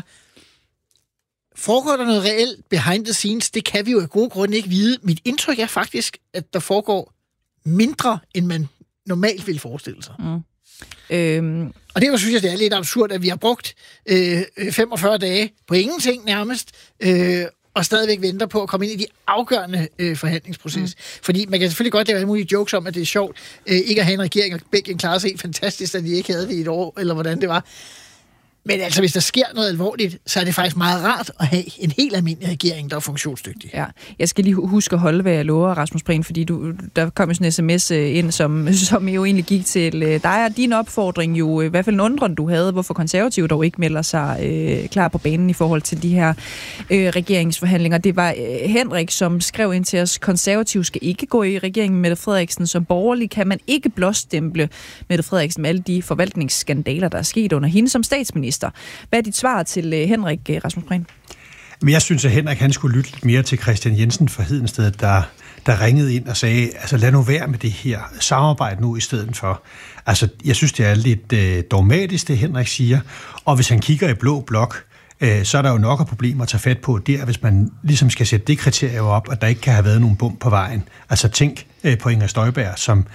foregår der noget reelt behind the scenes? Det kan vi jo af gode grunde ikke vide. Mit indtryk er faktisk, at der foregår mindre, end man normalt ville forestille sig. Og derfor synes jeg, det er lidt absurd, at vi har brugt 45 dage på ingenting nærmest, og stadigvæk venter på at komme ind i de afgørende forhandlingsproces. Fordi man kan selvfølgelig godt lave alle mulige jokes om, at det er sjovt ikke at have en regering, og Belgien klarer sig helt fantastisk, at de ikke havde det i et år, eller hvordan det var. Men altså, hvis der sker noget alvorligt, så er det faktisk meget rart at have en helt almindelig regering, der er funktionsdygtig. Ja, jeg skal lige huske at holde, hvad jeg lover, Rasmus Prehn, fordi der kom jo sådan en sms ind, som jo egentlig gik til dig, og din opfordring jo, i hvert fald en undren, du havde, hvorfor Konservative dog ikke melder sig klar på banen i forhold til de her regeringsforhandlinger. Det var Henrik, som skrev ind til os, Konservative skal ikke gå i regeringen med Mette Frederiksen. Som borgerlig kan man ikke blåstemple Mette Frederiksen med alle de forvaltningsskandaler, der er sket under hende som statsminister. Hvad er dit svar til Henrik, Rasmus Prehn? Men jeg synes, at Henrik han skulle lytte lidt mere til Christian Jensen fra Hedensted, der ringede ind og sagde, altså lad nu være med det her samarbejde nu i stedet for. Altså, jeg synes, det er lidt dogmatisk, det Henrik siger, og hvis han kigger i blå blok, så er der jo nok af problemer at tage fat på der, hvis man ligesom skal sætte det kriterie op, at der ikke kan have været nogen bump på vejen. Altså tænk på Inger Støjberg, som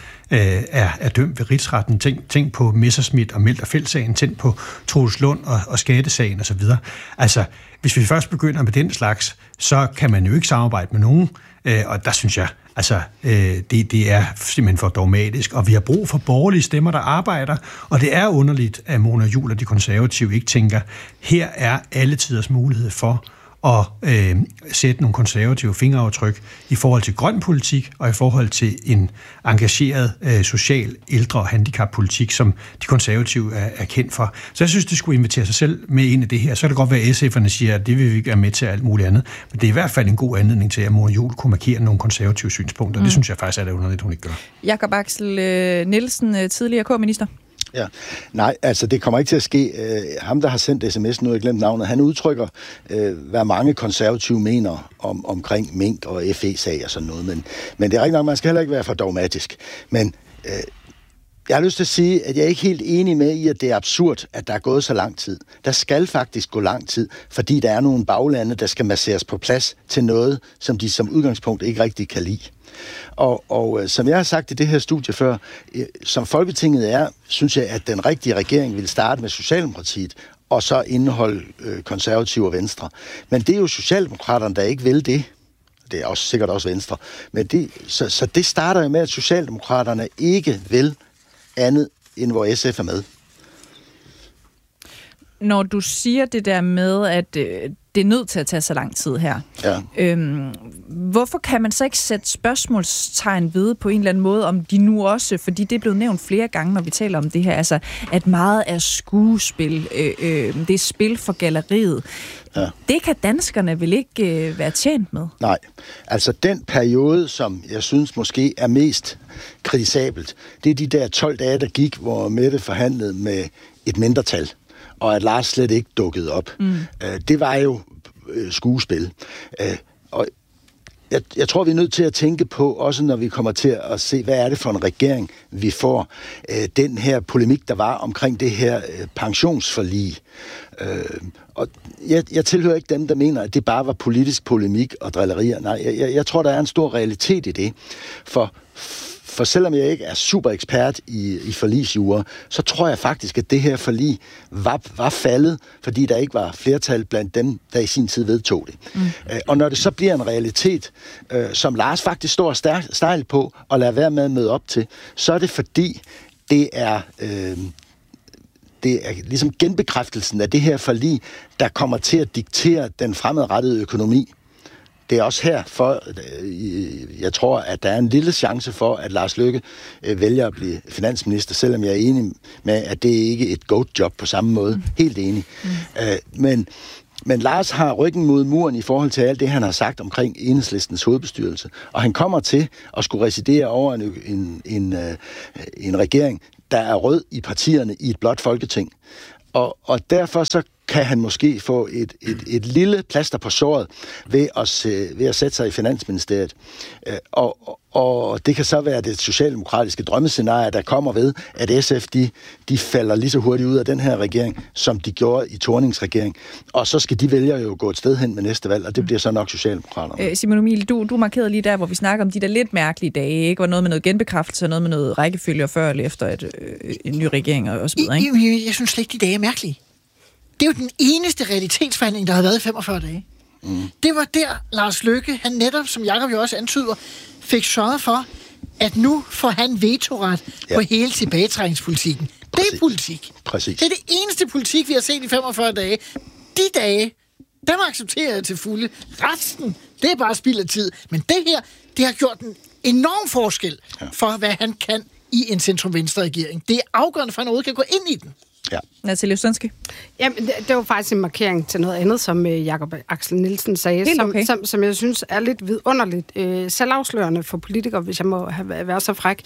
er dømt ved rigsretten. Tænk på Messerschmidt og Meldt og Feld-sagen. Tænk på Troels Lund og skattesagen osv. Altså, hvis vi først begynder med den slags, så kan man jo ikke samarbejde med nogen. Og der synes jeg, altså, det er simpelthen for dogmatisk, og vi har brug for borgerlige stemmer, der arbejder, og det er underligt, at Mona Juul og de konservative ikke tænker, her er alle tiders mulighed for at sætte nogle konservative fingeraftryk i forhold til grøn politik og i forhold til en engageret social, ældre- og handicappolitik, som de konservative er kendt for. Så jeg synes, det skulle invitere sig selv med ind i det her. Så kan det godt være, at SF'erne siger, at det vil vi ikke være med til alt muligt andet. Men det er i hvert fald en god anledning til, at Mona Juul kunne markere nogle konservative synspunkter. Det synes jeg faktisk er det underligt, hun ikke gør. Jakob Axel Nielsen, tidligere K-minister. Ja, nej, altså det kommer ikke til at ske. Ham, der har sendt sms'en, nu har jeg glemt navnet, han udtrykker, hvad mange konservative mener omkring mink og FE-sag og sådan noget. Men det er rigtig nok, man skal heller ikke være for dogmatisk. Men jeg har lyst til at sige, at jeg er ikke helt enig med i, at det er absurd, at der er gået så lang tid. Der skal faktisk gå lang tid, fordi der er nogle baglande, der skal masseres på plads til noget, som de som udgangspunkt ikke rigtig kan lide. Og som jeg har sagt i det her studie før, som Folketinget er, synes jeg, at den rigtige regering vil starte med Socialdemokratiet, og så indeholde konservative og Venstre. Men det er jo Socialdemokraterne, der ikke vil det. Det er også sikkert også Venstre. Men så det starter jo med, at Socialdemokraterne ikke vil andet, end hvor SF er med. Når du siger det der med, at det er nødt til at tage så lang tid her, ja. Hvorfor kan man så ikke sætte spørgsmålstegn ved på en eller anden måde, om de nu også, fordi det er blevet nævnt flere gange, når vi taler om det her, altså at meget er skuespil, det er spil for galleriet. Ja. Det kan danskerne vel ikke være tjent med? Nej, altså den periode, som jeg synes måske er mest kritisabelt, det er de der 12 dage, der gik, hvor Mette forhandlede med et mindretal, og at Lars slet ikke dukkede op. Det var jo skuespil. Og jeg tror, vi er nødt til at tænke på, også når vi kommer til at se, hvad er det for en regering, vi får. Den her polemik, der var omkring det her pensionsforlig. Og jeg tilhører ikke dem, der mener, at det bare var politisk polemik og drillerier. Nej, jeg tror, der er en stor realitet i det. For selvom jeg ikke er super ekspert i forligsjura, så tror jeg faktisk, at det her forlig var faldet, fordi der ikke var flertal blandt dem, der i sin tid vedtog det. Og når det så bliver en realitet, som Lars faktisk står stejlt på og lader være med at møde op til, så er det fordi, det er det er ligesom genbekræftelsen af det her forlig, der kommer til at diktere den fremadrettede økonomi. Det er også her, for jeg tror, at der er en lille chance for, at Lars Løkke vælger at blive finansminister, selvom jeg er enig med, at det ikke er et goat-job på samme måde. Helt enig. Men Lars har ryggen mod muren i forhold til alt det, han har sagt omkring Enhedslistens hovedbestyrelse. Og han kommer til at skulle residere over en regering, der er rød i partierne i et blåt folketing. Og derfor så kan han måske få et lille plaster på såret ved at sætte sig i Finansministeriet. Og det kan så være det socialdemokratiske drømmescenarie, der kommer ved, at SF de falder lige så hurtigt ud af den her regering, som de gjorde i Thornings regering. Og så skal de vælgere jo gå et sted hen med næste valg, og det bliver så nok Socialdemokraterne. Simon Emil, du markerede lige der, hvor vi snakker om de der lidt mærkelige dage, ikke? Var noget med noget genbekræftelse, og noget med noget rækkefølge før eller efter en ny regering og så videre, ikke? Jeg synes slet ikke, de dage er mærkelige. Det er jo den eneste realitetsforhandling, der har været i 45 dage. Det var der, Lars Løkke, han netop, som Jacob jo også antyder, fik sørget for, at nu får han vetoret på hele tilbagetrækningspolitikken. Det er politik. Præcis. Det er det eneste politik, vi har set i 45 dage. De dage, dem accepterer jeg til fulde. Resten, det er bare spild af tid. Men det her, det har gjort en enorm forskel for, hvad han kan i en centrum-venstre-regering. Det er afgørende for, at han overhovedet kan gå ind i den. Ja. Natalie Østenske. Jamen, det var faktisk en markering til noget andet, som Jacob Axel Nielsen sagde, som jeg synes er lidt vidunderligt selvafslørende for politikere, hvis jeg må være så fræk.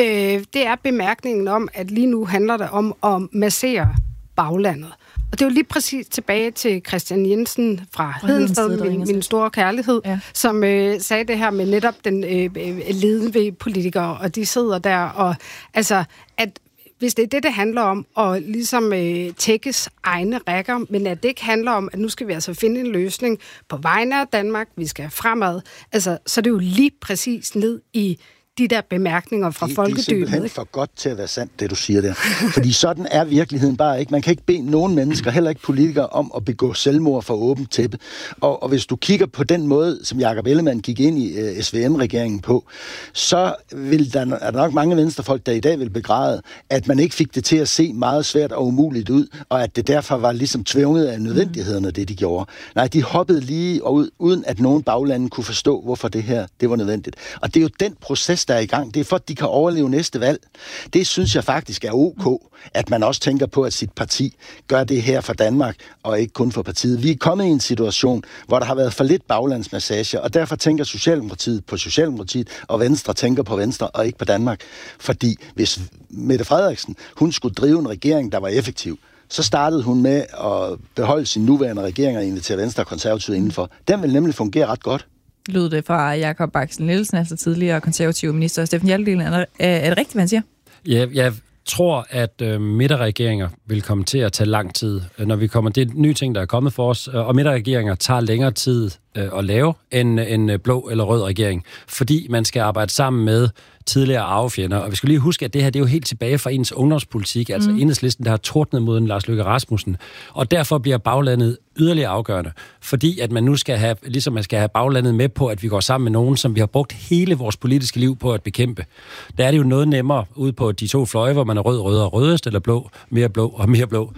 Det er bemærkningen om, at lige nu handler det om at massere baglandet. Og det er jo lige præcis tilbage til Christian Jensen fra Hedensted, min store kærlighed, som sagde det her med netop den leden ved politikere, og de sidder der, og altså, at hvis det er det handler om, at ligesom tækkes egne rækker, men at det ikke handler om, at nu skal vi altså finde en løsning på vegne af Danmark, vi skal fremad, altså, så er det jo lige præcis ned i de der bemærkninger fra folkedybet. Det er simpelthen for godt til at være sandt, det du siger der. Fordi sådan er virkeligheden bare ikke. Man kan ikke bede nogen mennesker, heller ikke politikere, om at begå selvmord for åbent tæppe. Og hvis du kigger på den måde, som Jakob Ellemann gik ind i SVM-regeringen på, så er der nok mange venstrefolk, der i dag vil begræde, at man ikke fik det til at se meget svært og umuligt ud, og at det derfor var ligesom tvunget af nødvendighederne, det de gjorde. Nej, de hoppede lige ud, uden at nogen baglande kunne forstå, hvorfor det her det var nødvendigt. Og det er jo den proces, der er i gang. Det er for, at de kan overleve næste valg. Det synes jeg faktisk er ok, at man også tænker på, at sit parti gør det her for Danmark, og ikke kun for partiet. Vi er kommet i en situation, hvor der har været for lidt baglandsmassage, og derfor tænker Socialdemokratiet på Socialdemokratiet, og Venstre tænker på Venstre, og ikke på Danmark. Fordi hvis Mette Frederiksen, hun skulle drive en regering, der var effektiv, så startede hun med at beholde sin nuværende regering og invitere Venstre og Konservative indenfor. Den vil nemlig fungere ret godt. Lød det fra Jakob Axel Nielsen, altså tidligere konservative minister. Steffen Hjaltedal, er det rigtigt, hvad han siger? Ja, jeg tror, at midterregeringer vil komme til at tage lang tid. Når vi kommer, det er nye ting, der er kommet for os, og midterregeringer tager længere tid at lave end en blå eller rød regering, fordi man skal arbejde sammen med tidligere arvefjender. Og vi skal lige huske, at det her det er jo helt tilbage fra ens ungdomspolitik, altså Enhedslisten, der har tordnet mod en Lars Løkke Rasmussen. Og derfor bliver baglandet yderligere afgørende, fordi at man nu skal have, ligesom man skal have baglandet med på, at vi går sammen med nogen, som vi har brugt hele vores politiske liv på at bekæmpe. Der er det jo noget nemmere ude på de to fløje, hvor man er rød, og rødest, eller blå og mere blå.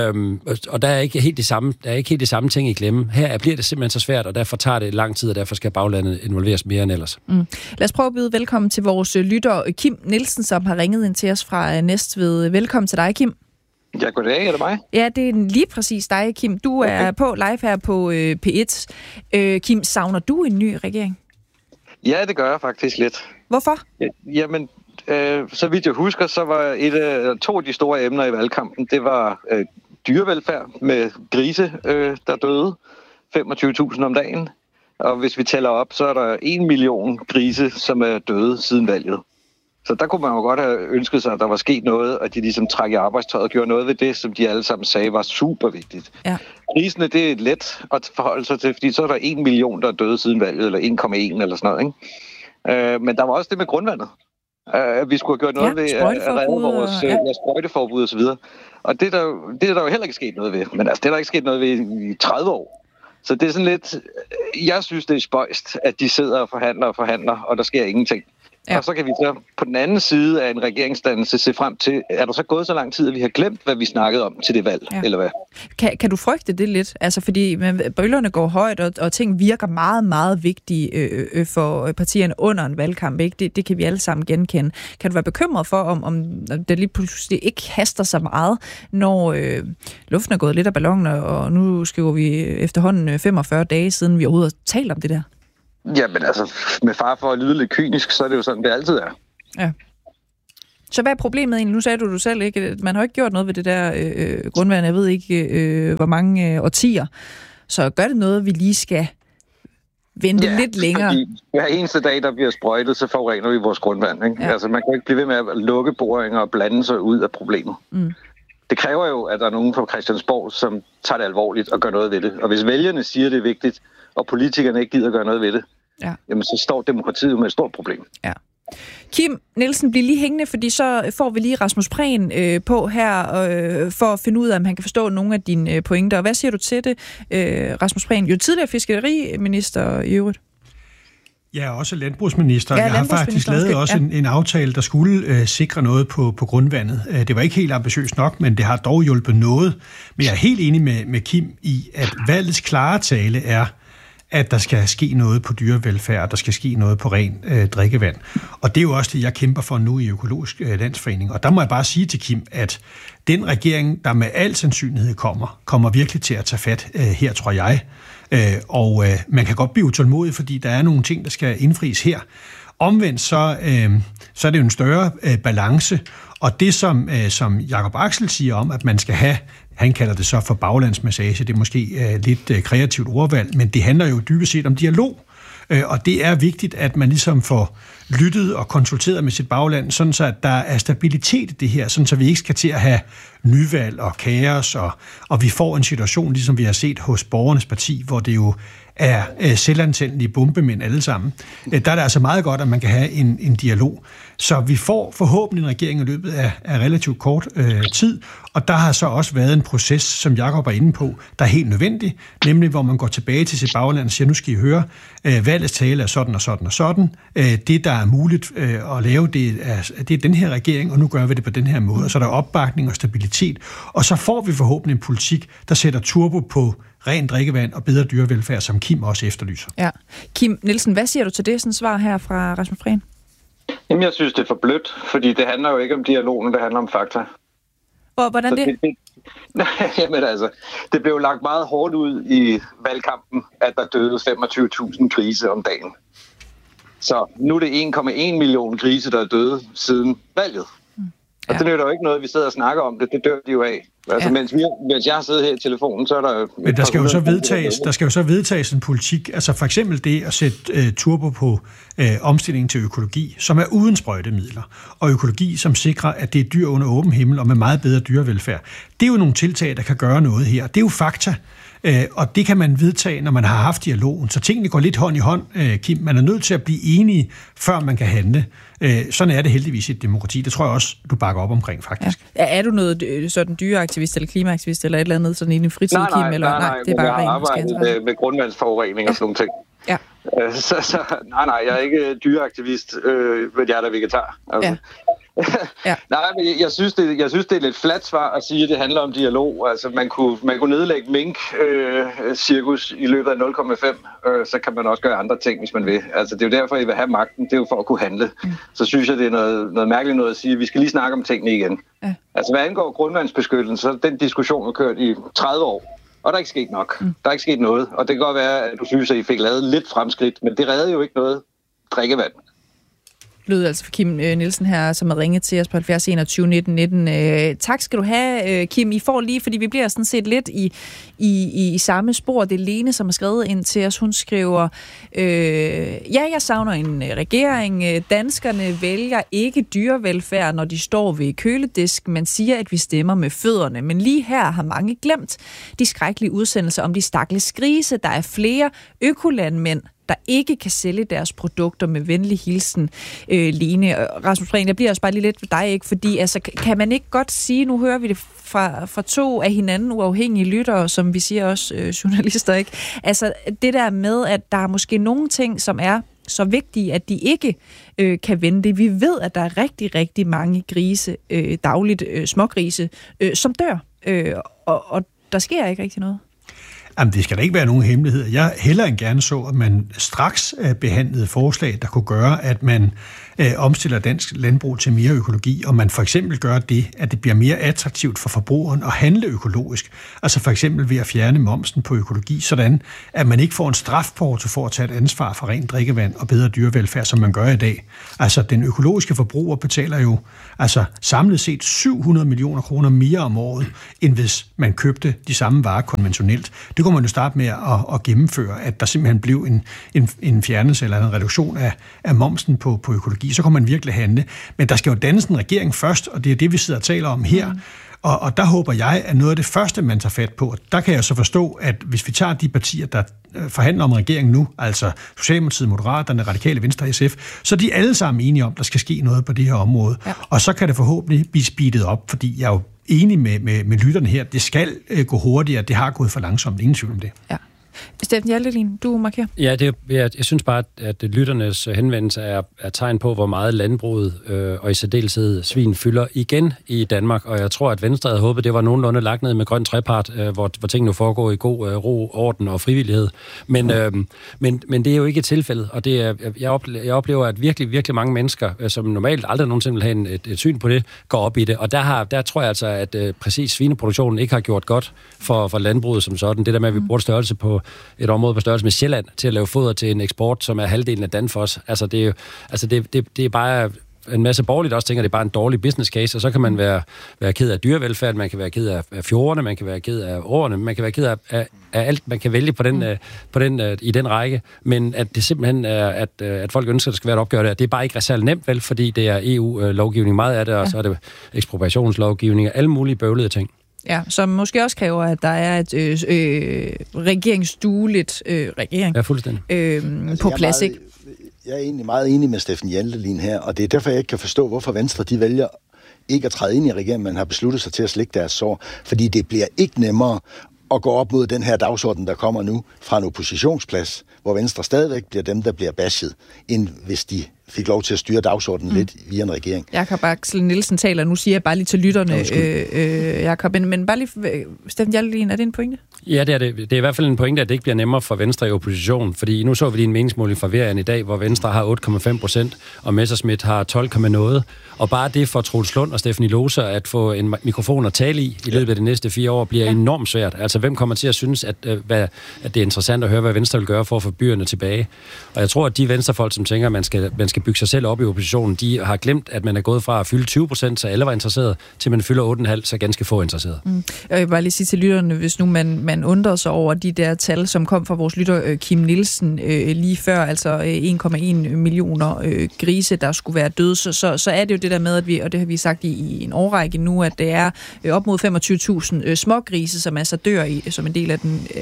Og der er ikke helt de samme ting i klemme. Her bliver det simpelthen så svært, og derfor tager det lang tid, og derfor skal baglandet involveres mere end ellers. Lad os prøve at byde velkommen til vores lytter Kim Nielsen, som har ringet ind til os fra Næstved. Velkommen til dig, Kim. Ja, goddag. Er det mig? Ja, det er lige præcis dig, Kim. Du er på live her på P1. Kim, savner du en ny regering? Ja, det gør jeg faktisk lidt. Hvorfor? Jamen, så vidt jeg husker, så var to af de store emner i valgkampen, det var dyrevelfærd med grise, der døde. 25.000 om dagen. Og hvis vi tæller op, så er der 1 million grise, som er døde siden valget. Så der kunne man jo godt have ønsket sig, at der var sket noget, og de ligesom træk i arbejdstøjet og gjorde noget ved det, som de alle sammen sagde var super vigtigt. Ja. Grisene, det er let at forholde sig til, fordi så er der 1 million, der er døde siden valget, eller 1,1 eller sådan noget, ikke? Men der var også det med grundvandet. Vi skulle have gjort noget ved at redde vores sprøjteforbud og så videre. Og det er der jo heller ikke sket noget ved. Men altså, det er der ikke sket noget ved i 30 år. Så det er sådan lidt... Jeg synes, det er spøjst, at de sidder og forhandler, og der sker ingenting. Og så kan vi så på den anden side af en regeringsdannelse se frem til, er der så gået så lang tid, at vi har glemt, hvad vi snakkede om til det valg, eller hvad? Kan du frygte det lidt? Altså, fordi bølgerne går højt, og ting virker meget, meget vigtige for partierne under en valgkamp, ikke? Det kan vi alle sammen genkende. Kan du være bekymret for, om det lige pludselig ikke haster så meget, når luften er gået lidt af ballonen, og nu skriver vi efterhånden 45 dage siden, vi overhovedet har talt om det der? Jamen altså, med far for at lyde lidt kynisk, så er det jo sådan, det altid er. Ja. Så hvad er problemet egentlig? Nu sagde du selv ikke, man har ikke gjort noget ved det der grundvand, jeg ved ikke, hvor mange årtier. Så gør det noget, vi lige skal vente lidt længere? Fordi hver eneste dag, der bliver sprøjtet, så forurener vi vores grundvand. Ikke? Ja. Altså, man kan ikke blive ved med at lukke boringer og blande sig ud af problemet. Mm. Det kræver jo, at der er nogen fra Christiansborg, som tager det alvorligt og gør noget ved det. Og hvis vælgerne siger, det er vigtigt, og politikerne ikke gider gøre noget ved det, jamen så står demokratiet med et stort problem. Ja. Kim Nielsen, bliv lige hængende, fordi så får vi lige Rasmus Prehn på her, for at finde ud af, om han kan forstå nogle af dine pointer. Og hvad siger du til det, Rasmus Prehn? Jo tidligere fiskeriminister i øvrigt. Ja, også landbrugsminister. Jeg har faktisk lavet også en aftale, der skulle sikre noget på grundvandet. Det var ikke helt ambitiøst nok, men det har dog hjulpet noget. Men jeg er helt enig med Kim i, at valgets klare tale er, at der skal ske noget på dyrevelfærd, og der skal ske noget på ren drikkevand. Og det er jo også det, jeg kæmper for nu i Økologisk Landsforening. Og der må jeg bare sige til Kim, at den regering, der med al sandsynlighed kommer virkelig til at tage fat her, tror jeg. Og man kan godt blive utålmodig, fordi der er nogle ting, der skal indfries her. Omvendt så er det jo en større balance, og det som Jakob Axel siger om, at man skal have, han kalder det så for baglandsmassage, det er måske lidt kreativt ordvalg, men det handler jo dybest set om dialog. Og det er vigtigt, at man ligesom får lyttet og konsulteret med sit bagland, sådan så at der er stabilitet i det her, sådan så vi ikke skal til at have nyvalg og kaos, og vi får en situation, ligesom vi har set hos Borgernes Parti, hvor det jo er selvantændelige bombemænd alle sammen. Der er det altså meget godt, at man kan have en dialog. Så vi får forhåbentlig en regering i løbet af relativt kort tid, og der har så også været en proces, som Jakob er inde på, der er helt nødvendig, nemlig hvor man går tilbage til sit bagland og siger, nu skal I høre, valgets tale er sådan og sådan og sådan. Det, der er muligt at lave, det er den her regering, og nu gør vi det på den her måde. Og så er der opbakning og stabilitet, og så får vi forhåbentlig en politik, der sætter turbo på ren drikkevand og bedre dyrevelfærd, som Kim også efterlyser. Ja. Kim Nielsen, hvad siger du til det, sådan svar her fra Rasmus Prehn? Jamen, jeg synes, det er for blødt, fordi det handler jo ikke om dialogen, det handler om fakta. Hvordan det? Jamen altså, det blev lagt meget hårdt ud i valgkampen, at der døde 25.000 grise om dagen. Så nu er det 1,1 million grise, der er døde siden valget. Og det nytter jo ikke noget, vi sidder og snakker om det. Det dør de jo af. Altså, mens jeg sidder her i telefonen, så er der jo... Men der skal jo så vedtages en politik, altså for eksempel det at sætte turbo på omstillingen til økologi, som er uden sprøjtemidler, og økologi, som sikrer, at det er dyr under åben himmel og med meget bedre dyrevelfærd. Det er jo nogle tiltag, der kan gøre noget her. Det er jo fakta. Og det kan man vedtage, når man har haft dialogen. Så tingene går lidt hånd i hånd, Kim. Man er nødt til at blive enige, før man kan handle. Sådan er det heldigvis i et demokrati. Det tror jeg også, du bakker op omkring, faktisk. Ja. Er du noget sådan dyreaktivist eller klimaaktivist eller et eller andet sådan i din fritid, Kim? Nej, det er bare jeg har arbejdet med grundvandsforurening og sådan nogle ting. Ja. Nej, jeg er ikke dyreaktivist, men jeg er da vegetar. Altså. Ja. Ja. Nej, men jeg synes, det er et lidt fladt svar at sige, at det handler om dialog. Altså, man kunne nedlægge mink-cirkus i løbet af 0,5, så kan man også gøre andre ting, hvis man vil. Altså, det er jo derfor, I vil have magten. Det er jo for at kunne handle. Så synes jeg, det er noget mærkeligt noget at sige, at vi skal lige snakke om tingene igen. Ja. Altså, hvad angår grundvandsbeskyttelse, så den diskussion har kørt i 30 år. Og der er ikke sket nok. Der er ikke sket noget. Og det kan godt være, at du synes, at I fik lavet lidt fremskridt, men det redder jo ikke noget drikkevand. Lød altså for Kim Nielsen her, som har ringet til os på 70 21 19 19. Tak skal du have, Kim. I får lige, fordi vi bliver sådan set lidt i samme spor. Det er Lene, som har skrevet ind til os. Hun skriver, jeg savner en regering. Danskerne vælger ikke dyrevelfærd, når de står ved køledisk. Man siger, at vi stemmer med fødderne. Men lige her har mange glemt de skrækkelige udsendelser om de stakkels grise. Der er flere økolandmænd, der ikke kan sælge deres produkter med venlig hilsen, Lene. Rasmus Prehn, jeg bliver også bare lige lidt ved dig, ikke? Fordi altså, kan man ikke godt sige, nu hører vi det fra to af hinanden uafhængige lyttere, som vi siger også journalister, ikke? Altså det der med, at der er måske nogle ting, som er så vigtige, at de ikke kan vente. Vi ved, at der er rigtig, rigtig mange grise, dagligt smågrise, som dør. Og der sker ikke rigtig noget. Jamen, det skal da ikke være nogen hemmelighed. Jeg hellere end gerne så, at man straks behandlede forslag, der kunne gøre, at man omstiller dansk landbrug til mere økologi, og man for eksempel gør det, at det bliver mere attraktivt for forbrugeren at handle økologisk. Altså for eksempel ved at fjerne momsen på økologi, sådan at man ikke får en strafporto for at tage et ansvar for rent drikkevand og bedre dyrevelfærd, som man gør i dag. Altså den økologiske forbruger betaler jo samlet set 700 millioner kroner mere om året, end hvis man købte de samme varer konventionelt. Det kunne man jo starte med at gennemføre, at der simpelthen blev en fjernelse eller en reduktion af momsen på økologi. Så kan man virkelig handle. Men der skal jo dannes en regering først, og det er det, vi sidder og taler om her. Og der håber jeg, at noget af det første, man tager fat på, der kan jeg så forstå, at hvis vi tager de partier, der forhandler om regeringen nu, altså Socialdemokratiet, Moderaterne, Radikale Venstre og SF, så er de alle sammen enige om, at der skal ske noget på det her område. Ja. Og så kan det forhåbentlig blive speedet op, fordi jeg er jo enig med lytterne her. Det skal gå hurtigere. Det har gået for langsomt. Ingen tvivl om det. Ja. Steffen Hjaltelin, du markerer. Ja, jeg synes bare, at lytternes henvendelse er tegn på, hvor meget landbruget og i særdeleshed svin fylder igen i Danmark. Og jeg tror, at Venstre havde håbet, det var nogenlunde lagt ned med grøn trepart, hvor tingene nu foregår i god ro, orden og frivillighed. Men det er jo ikke tilfældet. Og det er, jeg oplever, at virkelig, virkelig mange mennesker, som normalt aldrig nogensinde vil have et syn på det, går op i det. Og der tror jeg altså, at præcis svineproduktionen ikke har gjort godt for landbruget som sådan. Det der med, at vi bruger størrelse på et område på størrelse med Sjælland til at lave foder til en eksport, som er halvdelen af Danfoss. Altså det er bare en masse borgerligt også tænker, det er bare en dårlig business case, og så kan man være ked af dyrevelfærd, man kan være ked af fjordene, man kan være ked af årene, man kan være ked af alt, man kan vælge i den række, men at det simpelthen er, at folk ønsker, at der skal være et opgør der. Det er bare ikke særlig nemt, vel, fordi det er EU-lovgivning meget af det, og så er det ekspropriationslovgivning og alle mulige bøvlede ting. Ja, som måske også kræver, at der er et regeringsdueligt regering på plads, ikke? Jeg er egentlig meget enig med Steffen Hjaltelin her, og det er derfor, jeg ikke kan forstå, hvorfor Venstre de vælger ikke at træde ind i regeringen, men har besluttet sig til at slikke deres sår, fordi det bliver ikke nemmere at gå op mod den her dagsorden, der kommer nu fra en oppositionsplads, hvor Venstre stadigvæk bliver dem, der bliver bashed, end hvis de fik lov til at styre dagsordenen lidt via en regering. Jakob Axel Nielsen taler, nu siger jeg bare lige til lytterne, Jakob, men bare lige, Steffen Hjaltelin, er det en pointe? Ja, det er det. Det er i hvert fald en pointe, at det ikke bliver nemmere for Venstre i opposition, fordi nu så vi lige en meningsmåling fra Verian i dag, hvor Venstre har 8,5%, og Messerschmidt har 12,noget, og bare det for Troels Lund og Stephanie Lose at få en mikrofon at tale i løbet af de næste 4 år, bliver enormt svært. Altså, hvem kommer til at synes, at det er interessant at høre, hvad Venstre vil gøre for at få byerne tilbage? Og jeg tror, at de venstrefolk, som tænker, at man skal bygge sig selv op i oppositionen, de har glemt, at man er gået fra at fylde 20%, så alle var interesseret, til man fylder 8,5%, så ganske få interesseret. Jeg vil bare lige sige til lytterne, hvis nu man undrer sig over de der tal, som kom fra vores lytter Kim Nielsen lige før, altså 1,1 millioner grise, der skulle være døde, så er det jo det der med, at vi, og det har vi sagt i en årrække nu, at det er op mod 25.000 smågrise, som altså dør som en del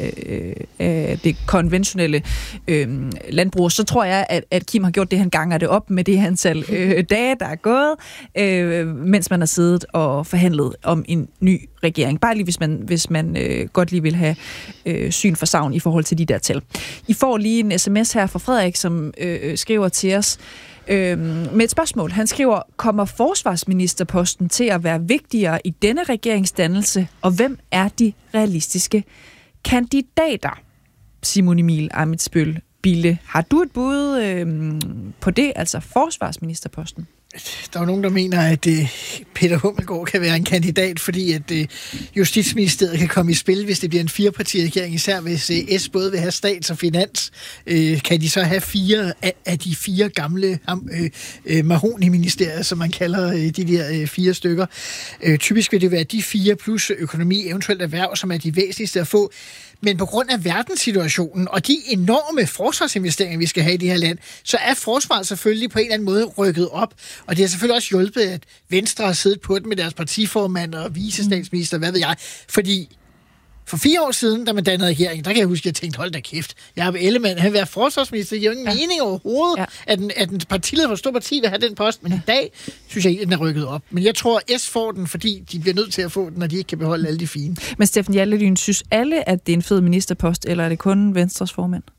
af det konventionelle landbrug. Så tror jeg, at Kim har gjort det, han ganger det op med det antal dage, der er gået, mens man har siddet og forhandlet om en ny regering. Bare lige, hvis man godt lige vil have syn for savn i forhold til de der tal. I får lige en sms her fra Frederik, som skriver til os med et spørgsmål. Han skriver, kommer forsvarsministerposten til at være vigtigere i denne regeringsdannelse, og hvem er de realistiske kandidater? Simon Emil Amitsbøl Bille. Har du et bud på det, altså forsvarsministerposten? Der er nogen, der mener, at Peter Hummelgaard kan være en kandidat, fordi at Justitsministeriet kan komme i spil, hvis det bliver en 4-parti-regering, især hvis S både vil have stats og finans. Kan de så have 4 af de 4 gamle mahogni-ministerier, som man kalder de der 4 stykker. Typisk vil det være de 4 plus økonomi, eventuelt erhverv, som er de væsentligste at få. Men på grund af verdenssituationen og de enorme forsvarsinvesteringer, vi skal have i det her land, så er forsvaret selvfølgelig på en eller anden måde rykket op. Og det har selvfølgelig også hjulpet, at Venstre har siddet på den med deres partiformand og vicestatsminister, hvad ved jeg. Fordi for 4 år siden, da man dannede regering, der kan jeg huske, at jeg tænkte, hold da kæft, Jacob Ellemann, han vil være forsvarsminister. Det giver jo ingen mening overhovedet, at en partileder for stor parti vil have den post. Men i dag, synes jeg, den er rykket op. Men jeg tror, S får den, fordi de bliver nødt til at få den, når de ikke kan beholde alle de fine. Men Steffen Hjaltelin, synes alle, at det er en fed ministerpost, eller er det kun Venstres formand?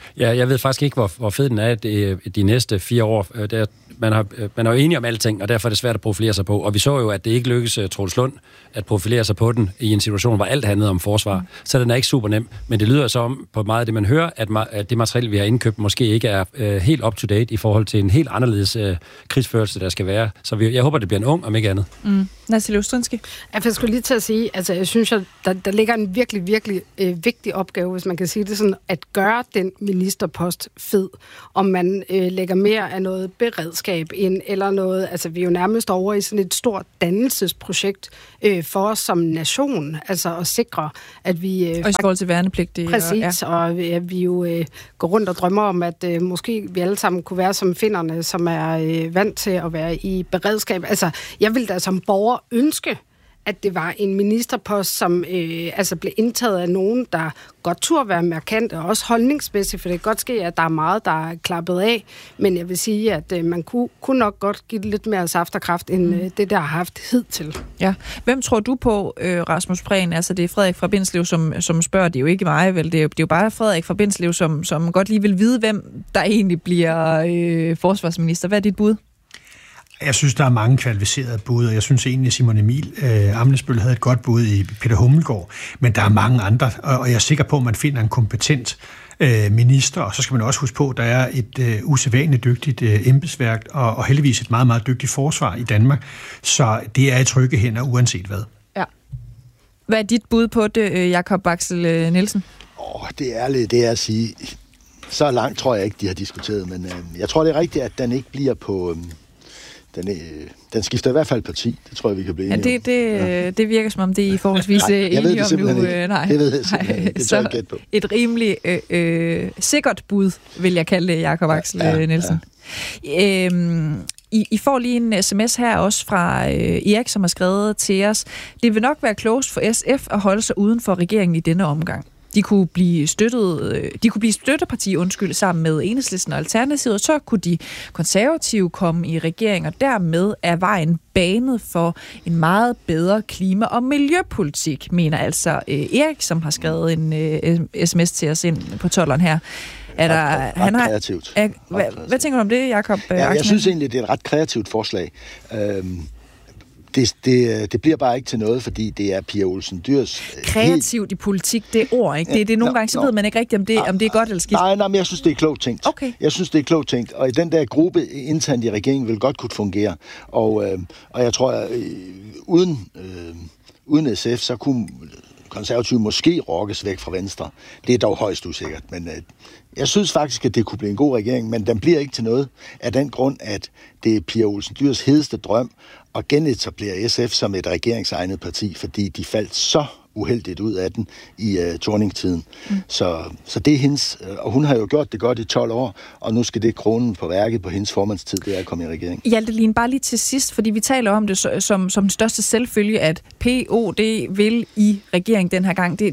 Ja, jeg ved faktisk ikke, hvor fed den er de næste 4 år. Man er jo enige om alting, og derfor er det svært at profilere sig på. Og vi så jo, at det ikke lykkedes Troels Lund at profilere sig på den i en situation, hvor alt handlede om forsvar. Så den er ikke super nem. Men det lyder så om på meget af det, man hører, at det materiel, vi har indkøbt, måske ikke er helt up-to-date i forhold til en helt anderledes krigsførelse, der skal være. Så jeg håber, det bliver en ung, om ikke andet. Natalie Ostrinski. Jeg skulle lige til at sige, altså jeg synes, at der ligger en virkelig, virkelig vigtig opgave, hvis man kan sige det sådan, at gøre den ministerpost fed, om man lægger mere af noget beredskab ind, eller noget, altså vi er jo nærmest over i sådan et stort dannelsesprojekt for os som nation, altså at sikre, at vi... og i forhold til værnepligt. Præcis, og vi jo går rundt og drømmer om, at måske vi alle sammen kunne være som finnerne, som er vant til at være i beredskab. Altså, jeg vil da som borger ønske, at det var en ministerpost, som blev indtaget af nogen, der godt turde være markant, og også holdningsmæssigt, for det kan godt ske, at der er meget, der er klappet af, men jeg vil sige, at man kunne nok godt give det lidt mere saft og kraft, end det, der har haft hidtil. Ja. Hvem tror du på, Rasmus Prehn? Altså, det er Frederik fra Bindslev, som spørger, det er jo ikke mig, vel? Det er jo bare Frederik fra Bindslev, som godt lige vil vide, hvem der egentlig bliver forsvarsminister. Hvad er dit bud? Jeg synes, der er mange kvalificerede bud, og jeg synes egentlig, at Simon Emil Amnesbøl havde et godt bud i Peter Hummelgaard, men der er mange andre, og jeg er sikker på, at man finder en kompetent minister, og så skal man også huske på, at der er et usædvanligt dygtigt embedsværk, og heldigvis et meget, meget dygtigt forsvar i Danmark, så det er i trygge hænder, uanset hvad. Ja. Hvad er dit bud på det, Jakob Axel Nielsen? Det er ærligt, det er at sige, så langt tror jeg ikke, de har diskuteret, men jeg tror, det er rigtigt, at den ikke bliver på... Den skifter i hvert fald parti. Det tror jeg, vi kan blive enige om. Det virker som om, det er i forholdsvis enige om nu. Nej, det ved jeg simpelthen ikke. Det tør jeg gætte på. Et rimelig sikkert bud, vil jeg kalde det, Jakob Axel Nielsen. Ja. I får lige en sms her også fra Erik, som har skrevet til os. Det vil nok være klogest for SF at holde sig uden for regeringen i denne omgang. De kunne blive støtteparti, sammen med Enhedslisten og Alternativet, så kunne de konservative komme i regering, og dermed er vejen banet for en meget bedre klima- og miljøpolitik, mener altså Erik, som har skrevet en sms til os ind på 12'eren her. Ret kreativt. Hvad tænker du om det, Jakob? Jeg synes egentlig, det er et ret kreativt forslag. Det bliver bare ikke til noget, fordi det er Pia Olsen Dyhrs... Kreativt i politik, det er ord, ikke? Det er nogle gange, så ved man ikke rigtigt, om det er godt eller skidt. Nej, men jeg synes, det er klogt tænkt. Okay. Jeg synes, det er klogt tænkt, og i den der gruppe internt i regeringen vil godt kunne fungere. Og jeg tror, at uden SF, så kunne konservative måske rokkes væk fra Venstre. Det er dog højst usikkert, men jeg synes faktisk, at det kunne blive en god regering, men den bliver ikke til noget af den grund, at det er Pia Olsen Dyhrs hedeste drøm at genetablere SF som et regeringsegnet parti, fordi de faldt så uheldigt ud af den i Thorning-tiden. Så det er hendes, og hun har jo gjort det godt i 12 år, og nu skal det kronen på værket på hendes formandstid, det er at komme i regering. Hjaltelin, bare lige til sidst, fordi vi taler om det som den største selvfølge, at POD vil i regering den her gang. Det